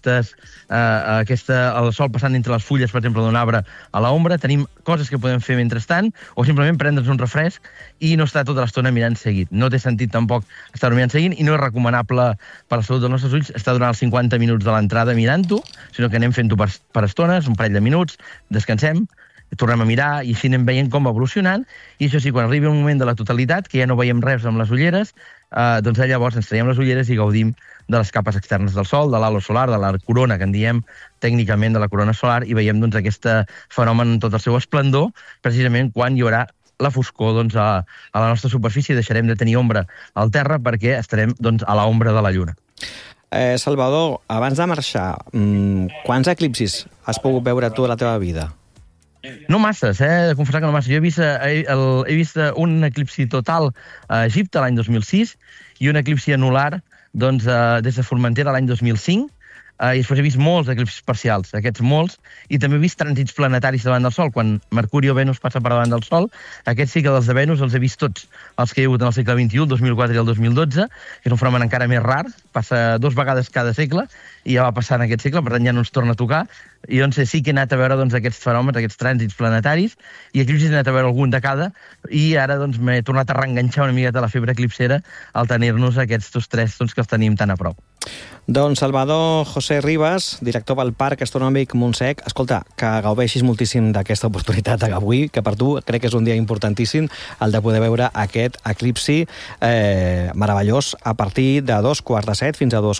sol passant entre les fulles, per exemple, d'un arbre a l'ombra. Tenim coses que podem fer mentrestant, o simplement prendre'ns un refresc i no estar tota l'estona mirant seguit. No té sentit tampoc estar mirant seguint i no és recomanable per la salut dels nostres ulls estar durant els 50 minuts de l'entrada mirant, sinó que anem fent-ho per estones, un parell de minuts, descansem, tornem a mirar i així anem veient com va evolucionant, i això sí, quan arribi un moment de la totalitat, que ja no veiem res amb les ulleres, llavors ens traiem les ulleres i gaudim de les capes externes del sol, de l'halo solar, de la corona, que en diem tècnicament de la corona solar, i veiem aquest fenomen en tot el seu esplendor, precisament quan hi haurà la foscor a la nostra superfície, deixarem de tenir ombra al terra perquè estarem a l'ombra de la lluna. Salvador, abans de marxar, quants eclipsis has pogut veure tu a la teva vida? No masses, he de confessar que no masses. Jo he vist un eclipsi total a Egipte l'any 2006 i un eclipsi anular des de Formentera l'any 2005, i després he vist molts eclipsis parcials, aquests molts, i també he vist trànsits planetaris davant del Sol. Quan Mercuri o Venus passa per davant del Sol, aquests sí que dels de Venus els he vist tots, els que hi ha hagut en el segle XXI, el 2004 i el 2012, que és un fenomen encara més rar, passa 2 vegades cada segle, i ja va passar en aquest segle, per tant ja no ens torna a tocar, i sí que he anat a veure aquests fenòmens, aquests trànsits planetaris, i eclipsis he anat a veure algun de cada, i ara m'he tornat a reenganxar una miqueta la febre eclipsera al tenir-nos aquests 3 que els tenim tan a prop. Doncs Salvador José Ribas, director del Parc Astronòmic Montsec, escolta, que gaudeixis moltíssim d'aquesta oportunitat avui, que per tu crec que és un dia importantíssim el de poder veure aquest eclipsi meravellós a partir de 2:15 fins a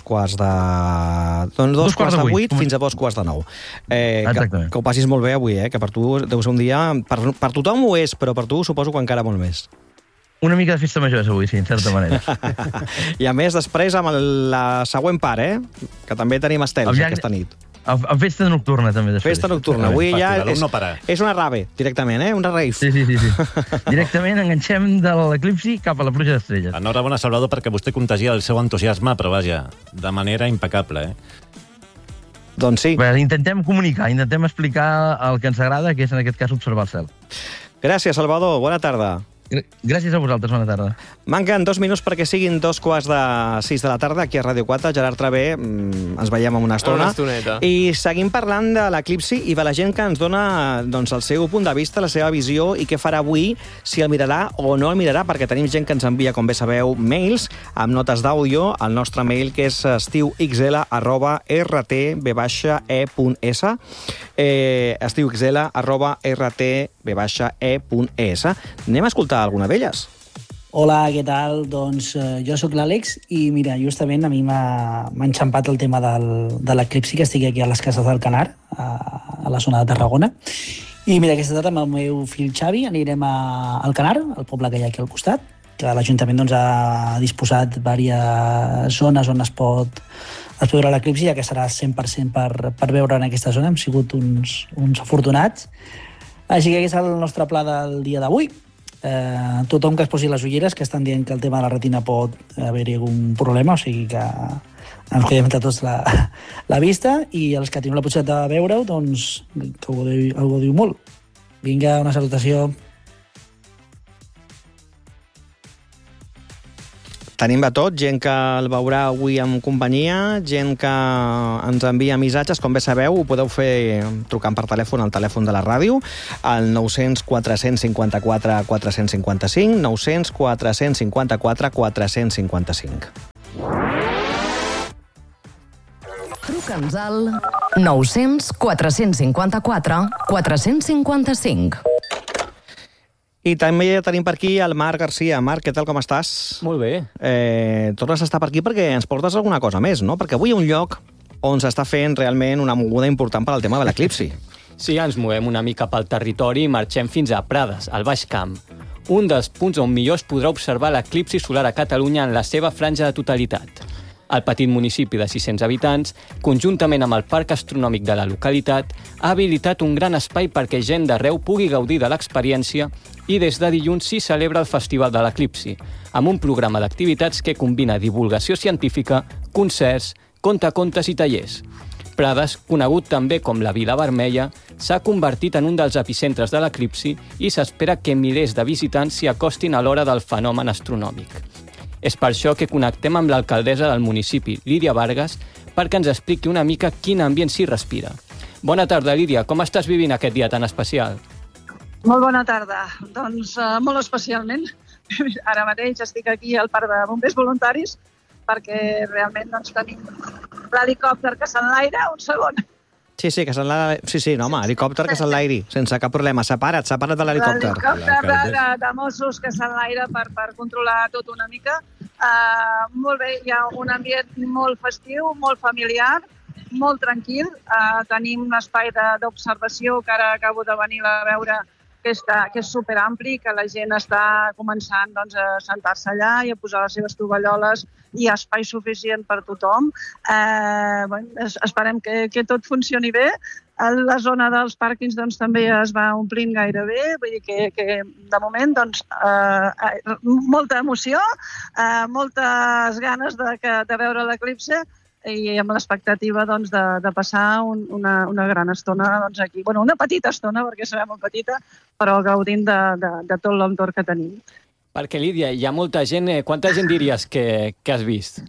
2:08 fins a 2:45. Que ho passis molt bé avui, que per tu deu ser un dia... Per tothom ho és, però per tu suposo que encara molt més. Una mica de festa major avui, sí, en certa manera. I a més, després, amb la següent part, que també tenim estels aquesta nit. Amb festa nocturna, també, després. Festa nocturna. Avui ja és una rave, directament, una rave. Sí. Directament enganxem de l'eclipsi cap a la pluja d'estrelles. Enhorabona, Salvador, perquè vostè contagia el seu entusiasme, però vaja, de manera impecable, Doncs sí. Intentem comunicar, intentem explicar el que ens agrada, que és, en aquest cas, observar el cel. Gràcies, Salvador. Bona tarda. Gràcies a vosaltres, bona tarda. Manquen 2 minuts perquè siguin 2:45 de la tarda aquí a Ràdio 4. Gerard Travé, ens veiem en una estona. I seguim parlant de l'eclipsi i de la gent que ens dona el seu punt de vista, la seva visió i què farà avui, si el mirarà o no el mirarà, perquè tenim gent que ens envia, com bé sabeu, mails amb notes d'àudio al nostre mail, que és estivxl@rtb-e.es estivxl@rtb-e.es. Anem a escoltar alguna d'elles. Hola, què tal? Doncs jo sóc l'Àlex i mira, justament a mi m'ha enxampat el tema de l'eclipsi, que estic aquí a les Cases del Canar, a la zona de Tarragona. I mira, aquesta tarda amb el meu fill Xavi anirem al Canar, el poble que hi ha aquí al costat, que l'Ajuntament ha disposat diverses zones on es pot es veurà l'eclipsi, ja que serà 100% per veure en aquesta zona. Hem sigut uns afortunats. Així que aquest és el nostre pla del dia d'avui. Tothom que es posi les ulleres, que estan dient que el tema de la retina pot haver-hi algun problema, o sigui que ens cuidem entre tots la vista, i els que teniu la possibilitat de veure-ho, doncs que ho gaudiu molt. Vinga, una salutació. Tenim de tot, gent que el veurà avui en companyia, gent que ens envia missatges, com bé sabeu, ho podeu fer trucant per telèfon al telèfon de la ràdio, al 900 454 455, 900 454 455. Truca'ns al 900 454 455. I també tenim per aquí el Marc Garcia. Marc, què tal, com estàs? Molt bé. Tornes a estar per aquí perquè ens portes alguna cosa més, no? Perquè avui hi ha un lloc on s'està fent realment una moguda important per al tema de l'eclipsi. Sí, ens movem una mica pel territori i marxem fins a Prades, al Baix Camp. Un dels punts on millor es podrà observar l'eclipsi solar a Catalunya en la seva franja de totalitat. El petit municipi de 600 habitants, conjuntament amb el Parc Astronòmic de la localitat, ha habilitat un gran espai perquè gent d'arreu pugui gaudir de l'experiència i des de dilluns s'hi celebra el Festival de l'Eclipsi, amb un programa d'activitats que combina divulgació científica, concerts, contacontes i tallers. Prades, conegut també com la Vila Vermella, s'ha convertit en un dels epicentres de l'eclipsi i s'espera que milers de visitants s'hi acostin a l'hora del fenomen astronòmic. És per això que connectem amb l'alcaldessa del municipi, Lídia Vargas, perquè ens expliqui una mica quin ambient s'hi respira. Bona tarda, Lídia. Com estàs vivint aquest dia tan especial? Molt bona tarda. Doncs molt especialment. Ara mateix estic aquí al Parc de Bombers Voluntaris perquè realment doncs, tenim l'helicòpter que s'enlaira. Un segon. Sí, que helicòpter que s'enlairi, sense cap problema. Separa't de l'helicòpter. L'helicòpter de Mossos que s'enlaira per controlar tot una mica. Molt bé, hi ha un ambient molt festiu, molt familiar, molt tranquil. Tenim un espai d'observació que ara acabo de venir a veure que és superampli, que la gent està començant doncs, a sentar-se allà i a posar les seves tovalloles. Hi ha espai suficient per tothom. Esperem que tot funcioni bé. La zona dels pàrquings doncs, també es va omplint gairebé, vull dir que de moment doncs, molta emoció, moltes ganes de veure l'eclipsi i amb l'expectativa doncs, de passar una gran estona doncs, aquí. Bueno, una petita estona, perquè serà molt petita, però gaudint de tot l'entorn que tenim. Perquè, Lídia, hi ha molta gent. Quanta gent diries que has vist?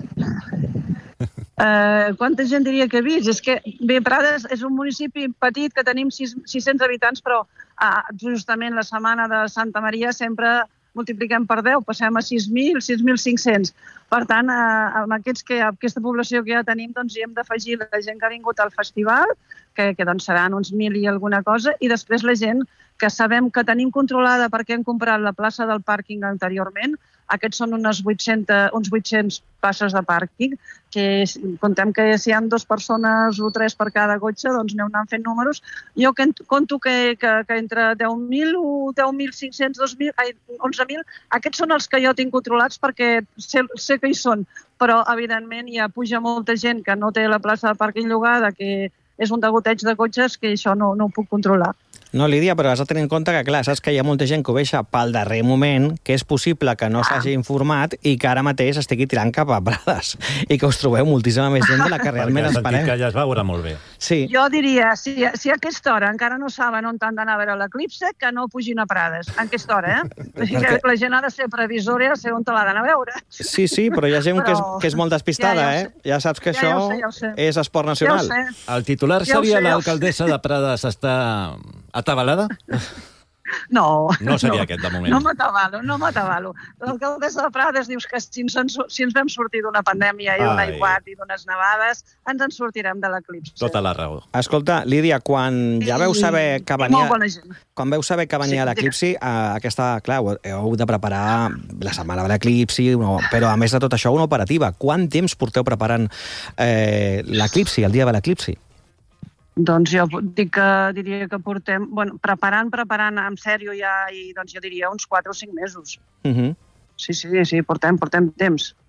Quanta gent diria que he vist? És que, bé, Prades és un municipi petit que tenim 600 habitants, però justament la setmana de Santa Maria sempre multipliquem per 10, passem a 6.000, 6.500. Per tant, amb aquesta població que ja tenim, doncs hi hem d'afegir la gent que ha vingut al festival, que doncs seran uns 1.000 i alguna cosa, i després la gent que sabem que tenim controlada perquè hem comprat la plaça del pàrquing anteriorment. Aquests són uns 800 passes de pàrquing, que contem que si hi ha 2 persones o 3 per cada cotxe, doncs anant fent números. Jo conto que entre 10.000 o 10.500, 11.000, aquests són els que jo tinc controlats perquè sé que hi són, però evidentment ja puja molta gent que no té la plaça de pàrquing llogada, que és un degoteig de cotxes que això no ho puc controlar. No, Lídia, però has de tenir en compte que, clar, saps que hi ha molta gent que ho veixa pel darrer moment, que és possible que no s'hagi informat i que ara mateix estigui tirant cap a Prades i que us trobeu moltíssima més gent de la que realment esperem. Perquè que ja es veurà molt bé. Sí. Jo diria, si a aquesta hora encara no saben on han d'anar a veure l'eclipsi, que no pugin a Prades. En aquesta hora, Perquè la gent ha de ser previsora i ha de ser on te l'ha d'anar a veure. Sí, però hi ha gent que és molt despistada, Ja saps que això és esport nacional. El titular seria l'alcaldessa de Prades està atabalada? No. No seria aquest, de moment. No m'atabalo. L'alcaldessa de Prades dius que si ens vam sortir d'una pandèmia i d'un aiguat i d'unes nevades, ens en sortirem de l'eclipsi. Tota la raó. Escolta, Lídia, quan ja veu saber que venia l'eclipsi, clar, heu de preparar la setmana de l'eclipsi, però a més de tot això, una operativa. Quant temps porteu preparant l'eclipsi, el dia de l'eclipsi? Doncs jo diria que portem, preparant en sèrio ja, i doncs jo diria uns 4 o 5 mesos. Sí, portem temps.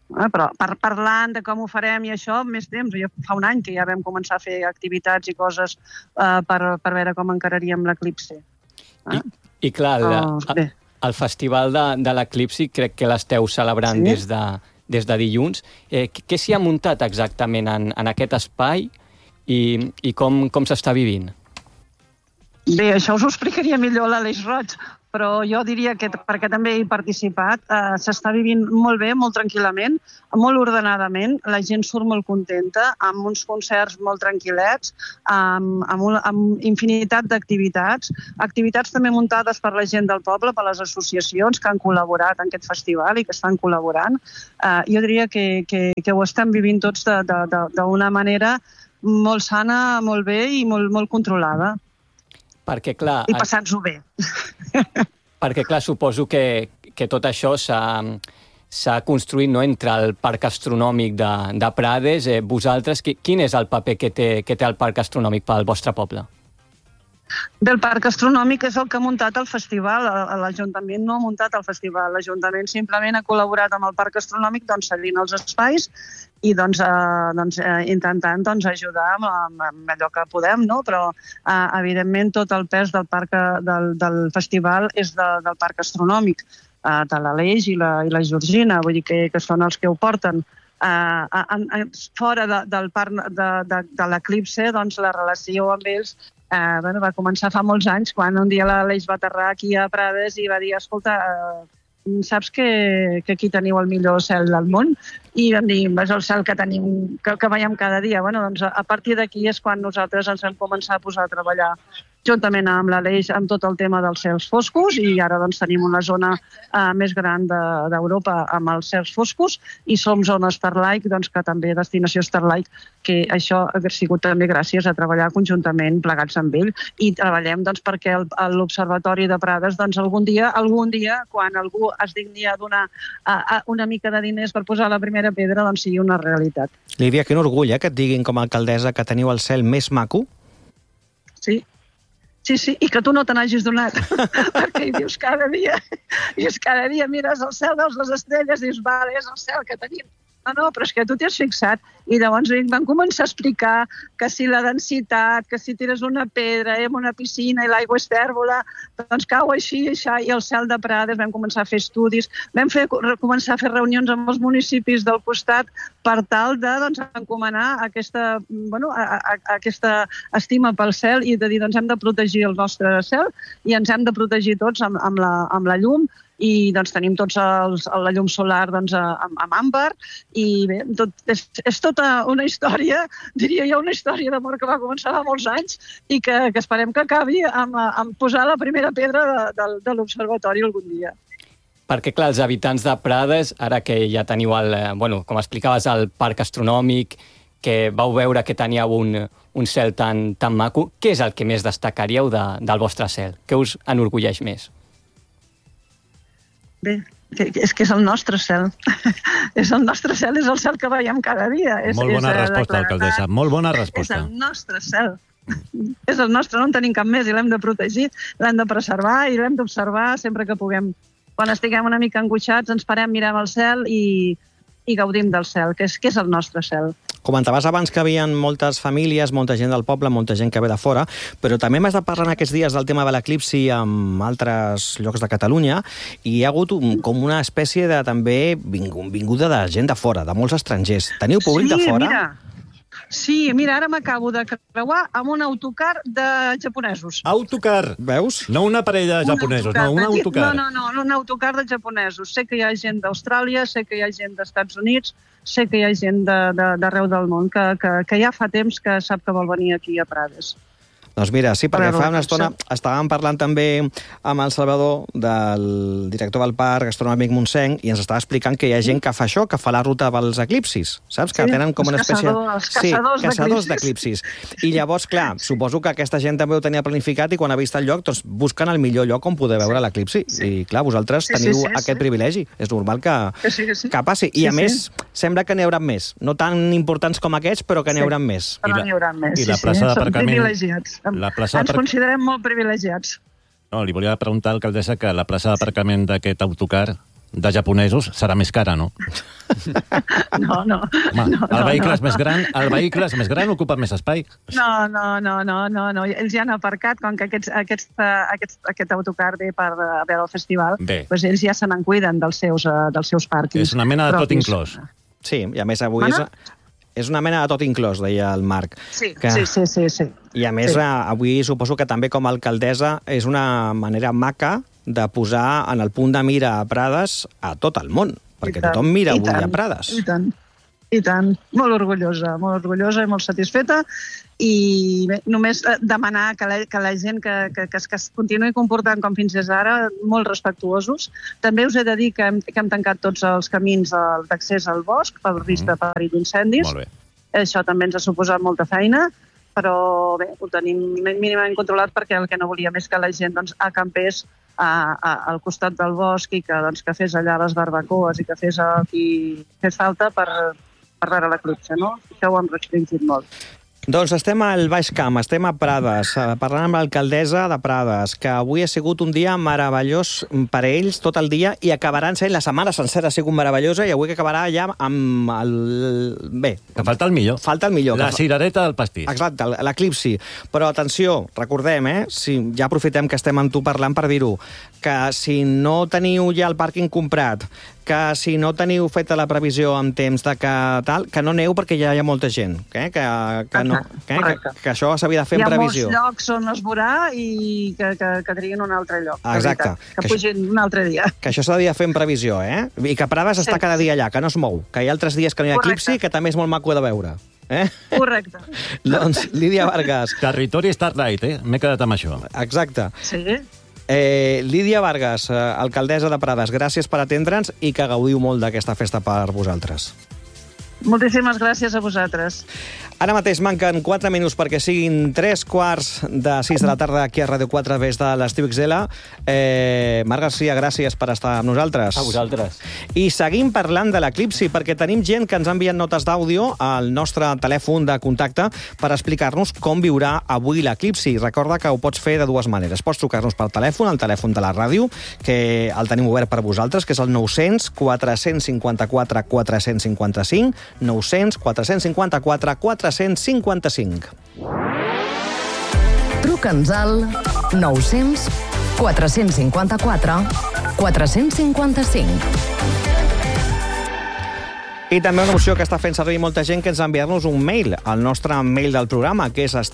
Però parlant de com ho farem i això, més temps. Jo fa un any que ja vam començar a fer activitats i coses per veure com encararíem l'eclipsi. I clar, el festival de l'eclipsi crec que l'esteu celebrant des de dilluns. Què s'hi ha muntat exactament en aquest espai i com s'està vivint? Bé, això us ho explicaria millor l'Aleix Roig, però jo diria que, perquè també he participat, s'està vivint molt bé, molt tranquil·lament, molt ordenadament, la gent surt molt contenta, amb uns concerts molt tranquil·lets, amb infinitat d'activitats, activitats també muntades per la gent del poble, per les associacions que han col·laborat en aquest festival i que estan col·laborant. Jo diria que ho estem vivint tots d'una manera molt sana, molt bé i molt controlada. Perquè, clar... I passant-s'ho bé. Perquè, clar, suposo que tot això s'ha construït entre el Parc Astronòmic de Prades. Vosaltres, quin és el paper que té el Parc Astronòmic pel vostre poble? Del Parc Astronòmic és el que ha muntat el festival. L'Ajuntament no ha muntat el festival. L'Ajuntament simplement ha col·laborat amb el Parc Astronòmic cedint els espais i intentant ajudar amb allò que podem, no? Però evidentment tot el pes del festival és del Parc Astronòmic, de l'Aleix i la Georgina, vull dir que són els que ho porten. Fora del parc de l'eclipse, la relació amb ells va començar fa molts anys, quan un dia l'Aleix va aterrar aquí a Prades i va dir, escolta, saps que aquí teniu el millor cel del món? I vam dir, és el cel que tenim, que veiem cada dia. A partir d'aquí és quan nosaltres ens vam començar a posar a treballar juntament amb l'Aleix amb tot el tema dels cels foscos, i ara tenim una zona més gran d'Europa amb els cels foscos, i som zona Starlight, que també destinació Starlight, que això ha sigut també gràcies a treballar conjuntament plegats amb ell, i treballem perquè l'Observatori de Prades algun dia, quan algú es digni a donar una mica de diners per posar la primera pedra, sigui una realitat. Lídia, quin orgull que et diguin com a alcaldessa que teniu el cel més maco. Sí, i que tu no te n'hagis donat, perquè hi dius cada dia, mires el cel, veus les estrelles i dius, vale, és el cel que tenim. No, però és que tu t'hi has fixat. I llavors van començar a explicar que si la densitat, que si tires una pedra en una piscina i l'aigua és tèrbola, cau així, i el cel de Prades. Vam començar a fer estudis, vam començar a fer reunions amb els municipis del costat per tal d'encomanar aquesta estima pel cel i de dir, hem de protegir el nostre cel i ens hem de protegir tots amb la llum, i tenim tots la llum solar amb àmbar, i bé, és tota una història, diria jo, una història d'amor que va començar fa molts anys i que esperem que acabi amb posar la primera pedra de l'observatori algun dia. Perquè, clar, els habitants de Prades, ara que ja teniu com explicaves, el Parc Astronòmic, que vau veure que teníeu un cel tan maco, què és el que més destacaríeu del vostre cel? Què us enorgulleix més? Bé, és que és el nostre cel. És el nostre cel, és el cel que veiem cada dia. Molt bona resposta, alcaldessa. Molt bona resposta. És el nostre cel. És el nostre, no en tenim cap més i l'hem de protegir, l'hem de preservar i l'hem d'observar sempre que puguem. Quan estiguem una mica angoixats ens parem, mirem el cel i gaudim del cel, que és el nostre cel. Comentaves abans que hi havia moltes famílies, molta gent del poble, molta gent que ve de fora, però també hem estat parlant aquests dies del tema de l'eclipsi en altres llocs de Catalunya, i hi ha hagut com una espècie de també vinguda de gent de fora, de molts estrangers. Teniu públic de fora? Sí, mira, ara m'acabo de creuar amb un autocar de japonesos. Autocar! Veus? No una parella de japonesos, no, un autocar. No, un autocar de japonesos. Sé que hi ha gent d'Austràlia, sé que hi ha gent dels Estats Units, sé que hi ha gent d'arreu del món que ja fa temps que sap que vol venir aquí a Prades. Doncs mira, sí, perquè fa una estona estàvem parlant també amb el Salvador, del director del Parc Astronòmic Montseny, i ens estava explicant que hi ha gent que fa això, que fa la ruta pels eclipsis, saps? Que tenen com una espècie... Els caçadors d'eclipsis. I llavors, clar, suposo que aquesta gent també ho tenia planificat i quan ha vist el lloc, doncs busquen el millor lloc on poder veure l'eclipsi. I clar, vosaltres teniu aquest privilegi. És normal que passi. I a més, sembla que n'hi haurà més. No tan importants com aquests, però que n'hi haurà més. Però n'hi haurà més, I la plaça d'aparcament... privilegiats. Ens considerem molt privilegiats. No, li volia preguntar, alcaldessa, que la plaça d'aparcament d'aquest autocar de japonesos serà més cara, no? No. Home, el vehicle és més gran, ocupa més espai. No. Ells ja han aparcat, com que aquest autocar ve per veure el festival, doncs ells ja se n'en cuiden dels seus pàrquings. És una mena de tot inclòs. Sí, i a més avui és una mena de tot inclòs, deia el Marc. Sí. I a més, avui suposo que també com a alcaldessa és una manera maca de posar en el punt de mira a Prades a tot el món, perquè tothom mira avui a Prades. I tant. Molt orgullosa i molt satisfeta. I bé, només demanar que la gent que es continuï comportant com fins ara, molt respectuosos. També us he de dir que hem tancat tots els camins d'accés al bosc per risc de perill d'incendis. Molt bé. Això també ens ha suposat molta feina, però bé, ho tenim mínimament controlat perquè el que no volíem és que la gent acampés al costat del bosc i que fes allà les barbacoes i que fes el que fes falta per veure l'eclipse, no? Això ho hem restringit molt. Doncs estem al Baix Camp, estem a Prades, parlant amb l'alcaldessa de Prades, que avui ha sigut un dia meravellós per a ells tot el dia i acabaran sent la setmana sencera, ha sigut meravellosa i avui que acabarà ja amb el... Bé. Que falta el millor. Falta el millor. La cirereta del pastís. Exacte, l'eclipsi. Però atenció, recordem, ja aprofitem que estem amb tu parlant per dir-ho, que si no teniu ja el pàrquing comprat, que si no teniu feta la previsió en temps de que no aneu perquè ja hi ha molta gent, que això s'havia de fer en previsió. Hi ha molts llocs on es veurà i que triguin un altre lloc. Exacte. Que pugin un altre dia. Que això s'havia de fer en previsió, I que Prades està cada dia allà, que no es mou, que hi ha altres dies que no hi ha eclipsi, que també és molt maco de veure. Correcte. Doncs, Lídia Vargas. Territori Starlight, m'he quedat amb això. Exacte. Sí. Lídia Vargas, alcaldessa de Prades, gràcies per atendre'ns i que gaudiu molt d'aquesta festa per vosaltres. Moltíssimes gràcies a vosaltres. Ara mateix manquen 4 minuts perquè siguin 3:15 de la tarda aquí a Ràdio 4 des de l'Estiu XL. Marc Garcia, gràcies per estar amb nosaltres. A vosaltres. I seguim parlant de l'eclipsi perquè tenim gent que ens ha enviat notes d'àudio al nostre telèfon de contacte per explicar-nos com viurà avui l'eclipsi. Recorda que ho pots fer de dues maneres. Pots trucar-nos pel telèfon, el telèfon de la ràdio, que el tenim obert per vosaltres, que és el 900 454 455, 900 454 455. Truca'ns al 900 454 455. I també una opció que està fent servir molta gent que ens enviar-nos un mail al nostre mail del programa, que és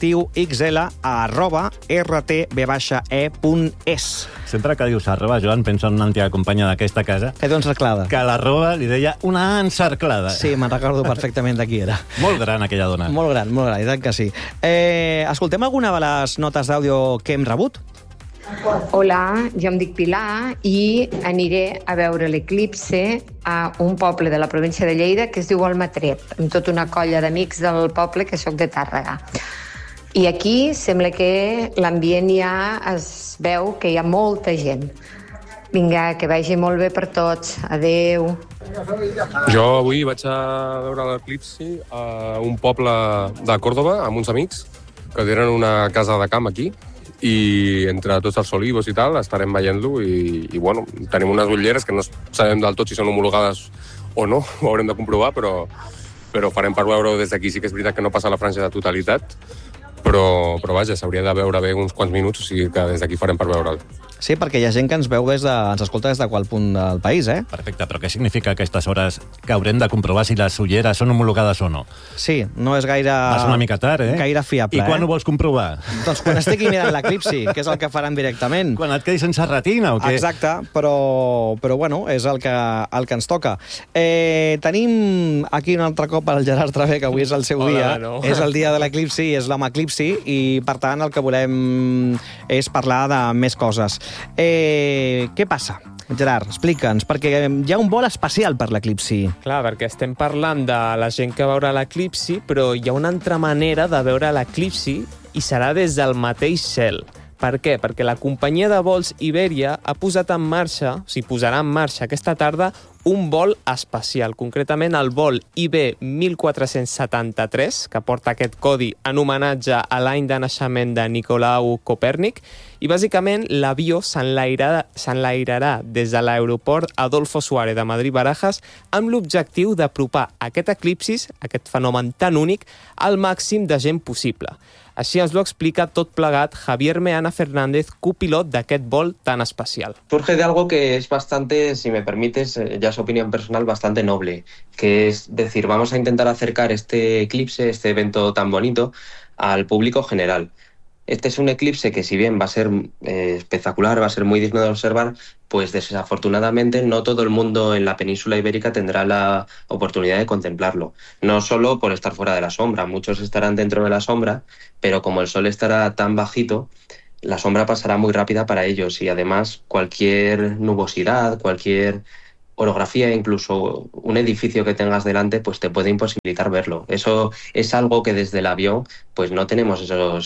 estiuxl@rtb-e.es. Sempre que dius arroba, Joan, penso en una antiga companya d'aquesta casa. Que doncs encerclada. Que a l'arroba li deia una encerclada. Sí, me'n recordo perfectament de qui era. Molt gran, aquella dona. Molt gran, i tant que sí. Escoltem alguna de les notes d'àudio que hem rebut? Hola, jo em dic Pilar i aniré a veure l'eclipse a un poble de la província de Lleida que es diu Almatret, amb tota una colla d'amics del poble que sóc de Tàrrega. I aquí sembla que l'ambient ja es veu que hi ha molta gent. Vinga, que vagi molt bé per tots. Adeu. Jo avui vaig a veure l'eclipsi a un poble de Còrdova amb uns amics que tenen una casa de camp aquí i entre tots els olivos i tal estarem veient-lo i bueno, tenim unes ulleres que no sabem del tot si són homologades o no, ho haurem de comprovar, però farem per veure-ho des d'aquí. Sí que és veritat que no passa la franja de totalitat, però vaja, s'hauria de veure bé uns quants minuts, o sigui que des d'aquí farem per veure'l. Sí, perquè hi ha gent que ens escolta des de qual punt del país, Perfecte, però què significa aquestes hores que haurem de comprovar si les ulleres són homologades o no? Sí, no és gaire... Vas una mica tard, Gaire fiable, I quan ho vols comprovar? Doncs quan estigui mirant l'eclipsi, que és el que faran directament. Quan et quedis sense retina o què? Exacte, però bueno, és el que ens toca. Tenim aquí un altre cop el Gerard Travé, que avui és el seu dia. No. És el dia de l'eclipsi, és l'home eclipsi, i per tant el que volem és parlar de més coses. Què passa? Gerard, explica'ns, perquè hi ha un vol especial per l'eclipsi. Clar, perquè estem parlant de la gent que veurà l'eclipsi, però hi ha una altra manera de veure l'eclipsi i serà des del mateix cel. Per què? Perquè la companyia de vols Iberia ha posat en marxa, posarà en marxa aquesta tarda, un vol espacial, concretament el vol IB 1473, que porta aquest codi en homenatge a l'any de naixement de Nicolau Copèrnic, i bàsicament l'avió s'enlairarà des de l'aeroport Adolfo Suárez de Madrid-Barajas amb l'objectiu d'apropar aquest eclipsis, aquest fenomen tan únic, al màxim de gent possible. Així ens ho explica tot plegat Javier Meana Fernández, copilot d'aquest vol tan especial. Surge de algo que es bastante, si me permites, ya es opinión personal, bastante noble, que es decir, vamos a intentar acercar este eclipse, este evento tan bonito, al público general. Este es un eclipse que, si bien va a ser espectacular, va a ser muy digno de observar, pues desafortunadamente no todo el mundo en la península ibérica tendrá la oportunidad de contemplarlo. No solo por estar fuera de la sombra, muchos estarán dentro de la sombra, pero como el sol estará tan bajito, la sombra pasará muy rápida para ellos y además cualquier nubosidad, cualquier orografía, incluso un edificio que tengas delante, pues te puede imposibilitar verlo. Eso es algo que desde el avión pues no tenemos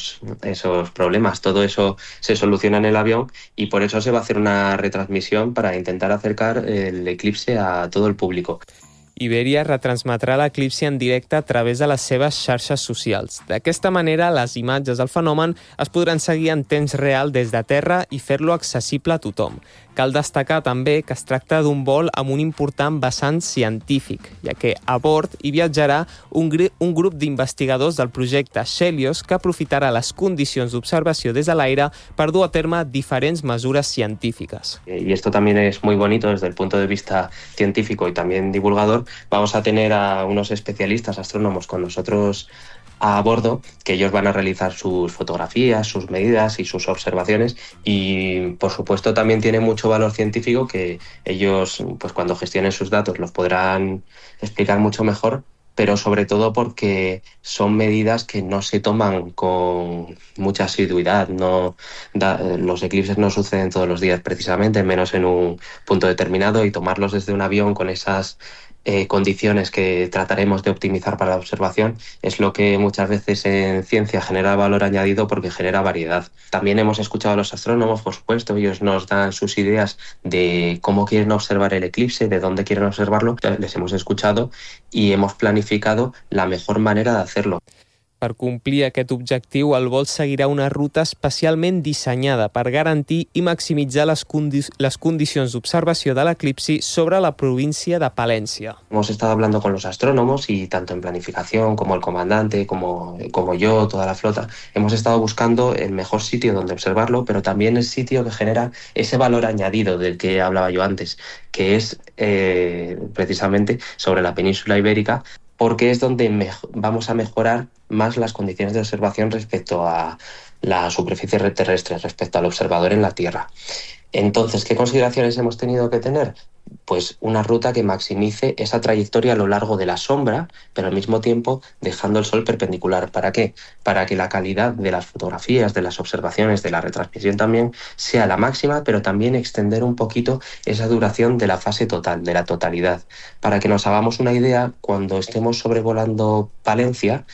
esos problemas. Todo eso se soluciona en el avión y por eso se va a hacer una retransmisión para intentar acercar el eclipse a todo el público. Iberia retransmetrà l'eclipsi en directe a través de les seves xarxes socials. D'aquesta manera, les imatges del fenomen es podran seguir en temps real des de terra i fer-lo accessible a tothom. Cal destacar també que es tracta d'un vol amb un important vessant científic, ja que a bord hi viatjarà un grup d'investigadors del projecte Helios que aprofitarà les condicions d'observació des de l'aire per dur a terme diferents mesures científiques. Y esto también es muy bonito desde el punto de vista científico y también divulgador. Vamos a tener a unos especialistas astrónomos con nosotros a bordo, que ellos van a realizar sus fotografías, sus medidas y sus observaciones y por supuesto también tiene mucho valor científico que ellos pues cuando gestionen sus datos los podrán explicar mucho mejor, pero sobre todo porque son medidas que no se toman con mucha asiduidad. Los eclipses no suceden todos los días precisamente, menos en un punto determinado, y tomarlos desde un avión con esas condiciones que trataremos de optimizar para la observación es lo que muchas veces en ciencia genera valor añadido porque genera variedad. También hemos escuchado a los astrónomos, por supuesto, ellos nos dan sus ideas de cómo quieren observar el eclipse, de dónde quieren observarlo, les hemos escuchado y hemos planificado la mejor manera de hacerlo. Per complir aquest objectiu, el vol seguirà una ruta especialment dissenyada per garantir i maximitzar les condicions d'observació de l'eclipsi sobre la província de Palència. Hemos estado hablando con los astrónomos y tanto en planificación como el comandante, como yo, toda la flota, hemos estado buscando el mejor sitio donde observarlo, pero también el sitio que genera ese valor añadido del que hablaba yo antes, que es precisamente sobre la península ibérica, porque es donde vamos a mejorar más las condiciones de observación respecto a la superficie terrestre, respecto al observador en la Tierra. Entonces, ¿qué consideraciones hemos tenido que tener? Pues una ruta que maximice esa trayectoria a lo largo de la sombra, pero al mismo tiempo dejando el sol perpendicular. ¿Para qué? Para que la calidad de las fotografías, de las observaciones, de la retransmisión también sea la máxima, pero también extender un poquito esa duración de la fase total, de la totalidad. Para que nos hagamos una idea, cuando estemos sobrevolando Palencia,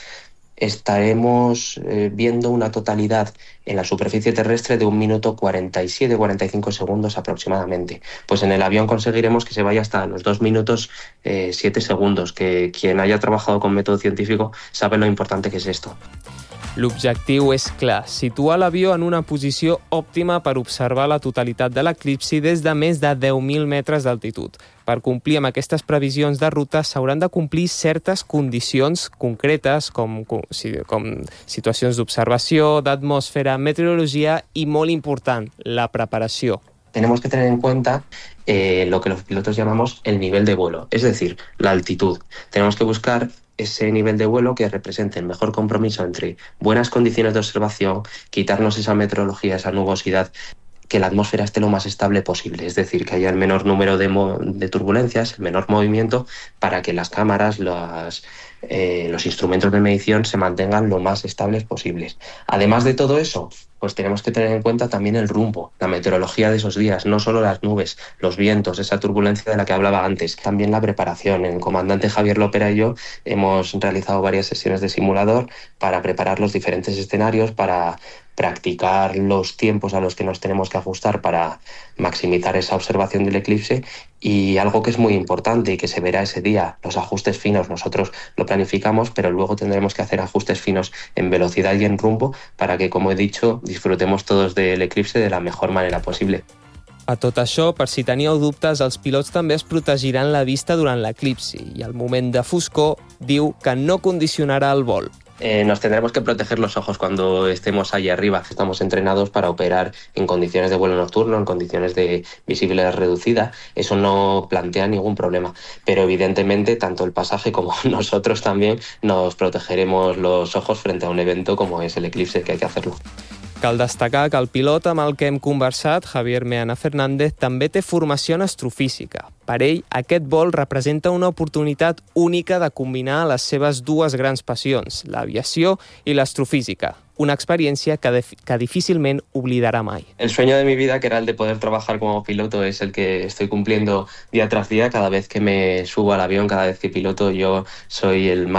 estaremos viendo una totalidad en la superficie terrestre de 1 minuto 47-45 segundos aproximadamente. Pues en el avión conseguiremos que se vaya hasta los 2 minutos 7 segundos, que quien haya trabajado con método científico sabe lo importante que es esto. L'objectiu és clar, situar l'avió en una posició òptima per observar la totalitat de l'eclipsi des de més de 10.000 metres d'altitud. Per complir amb aquestes previsions de ruta s'hauran de complir certes condicions concretes com situacions d'observació, d'atmosfera, meteorologia i, molt important, la preparació. Tenemos que tener en cuenta lo que los pilotos llamamos el nivel de vuelo, es decir, la altitud. Tenemos que buscar ese nivel de vuelo que represente el mejor compromiso entre buenas condiciones de observación, quitarnos esa meteorología, esa nubosidad, que la atmósfera esté lo más estable posible, es decir, que haya el menor número de turbulencias, el menor movimiento, para que las cámaras, los instrumentos de medición se mantengan lo más estables posibles. Además de todo eso, pues tenemos que tener en cuenta también el rumbo, la meteorología de esos días, no solo las nubes, los vientos, esa turbulencia de la que hablaba antes, también la preparación. El comandante Javier Lopera y yo hemos realizado varias sesiones de simulador para preparar los diferentes escenarios, para practicar los tiempos a los que nos tenemos que ajustar para maximizar esa observación del eclipse. Y algo que es muy importante y que se verá ese día, los ajustes finos, nosotros lo planificamos, pero luego tendremos que hacer ajustes finos en velocidad y en rumbo para que, como he dicho, disfrutemos todos del eclipse de la mejor manera posible. A tot això, per si teníeu dubtes, els pilots també es protegiran la vista durant l'eclipsi i al moment de foscor diu que no condicionarà el vol. Nos tendremos que proteger los ojos cuando estemos allí arriba. Estamos entrenados para operar en condiciones de vuelo nocturno, en condiciones de visibilidad reducida. Eso no plantea ningún problema. Pero evidentemente, tanto el pasaje como nosotros también nos protegeremos los ojos frente a un evento como es el eclipse, que hay que hacerlo. Cal destacar que el pilot amb el que hem conversat, Javier Meana Fernández, també té formació en astrofísica. Per ell, aquest vol representa una oportunitat única de combinar les seves dues grans passions, l'aviació i l'astrofísica. Una experiencia que difícilmente oblidará mai. El sueño de mi vida, que era el de poder trabajar como piloto, es el que estoy cumpliendo día tras día. Cada vez que me subo al avión, cada vez que piloto, yo soy el más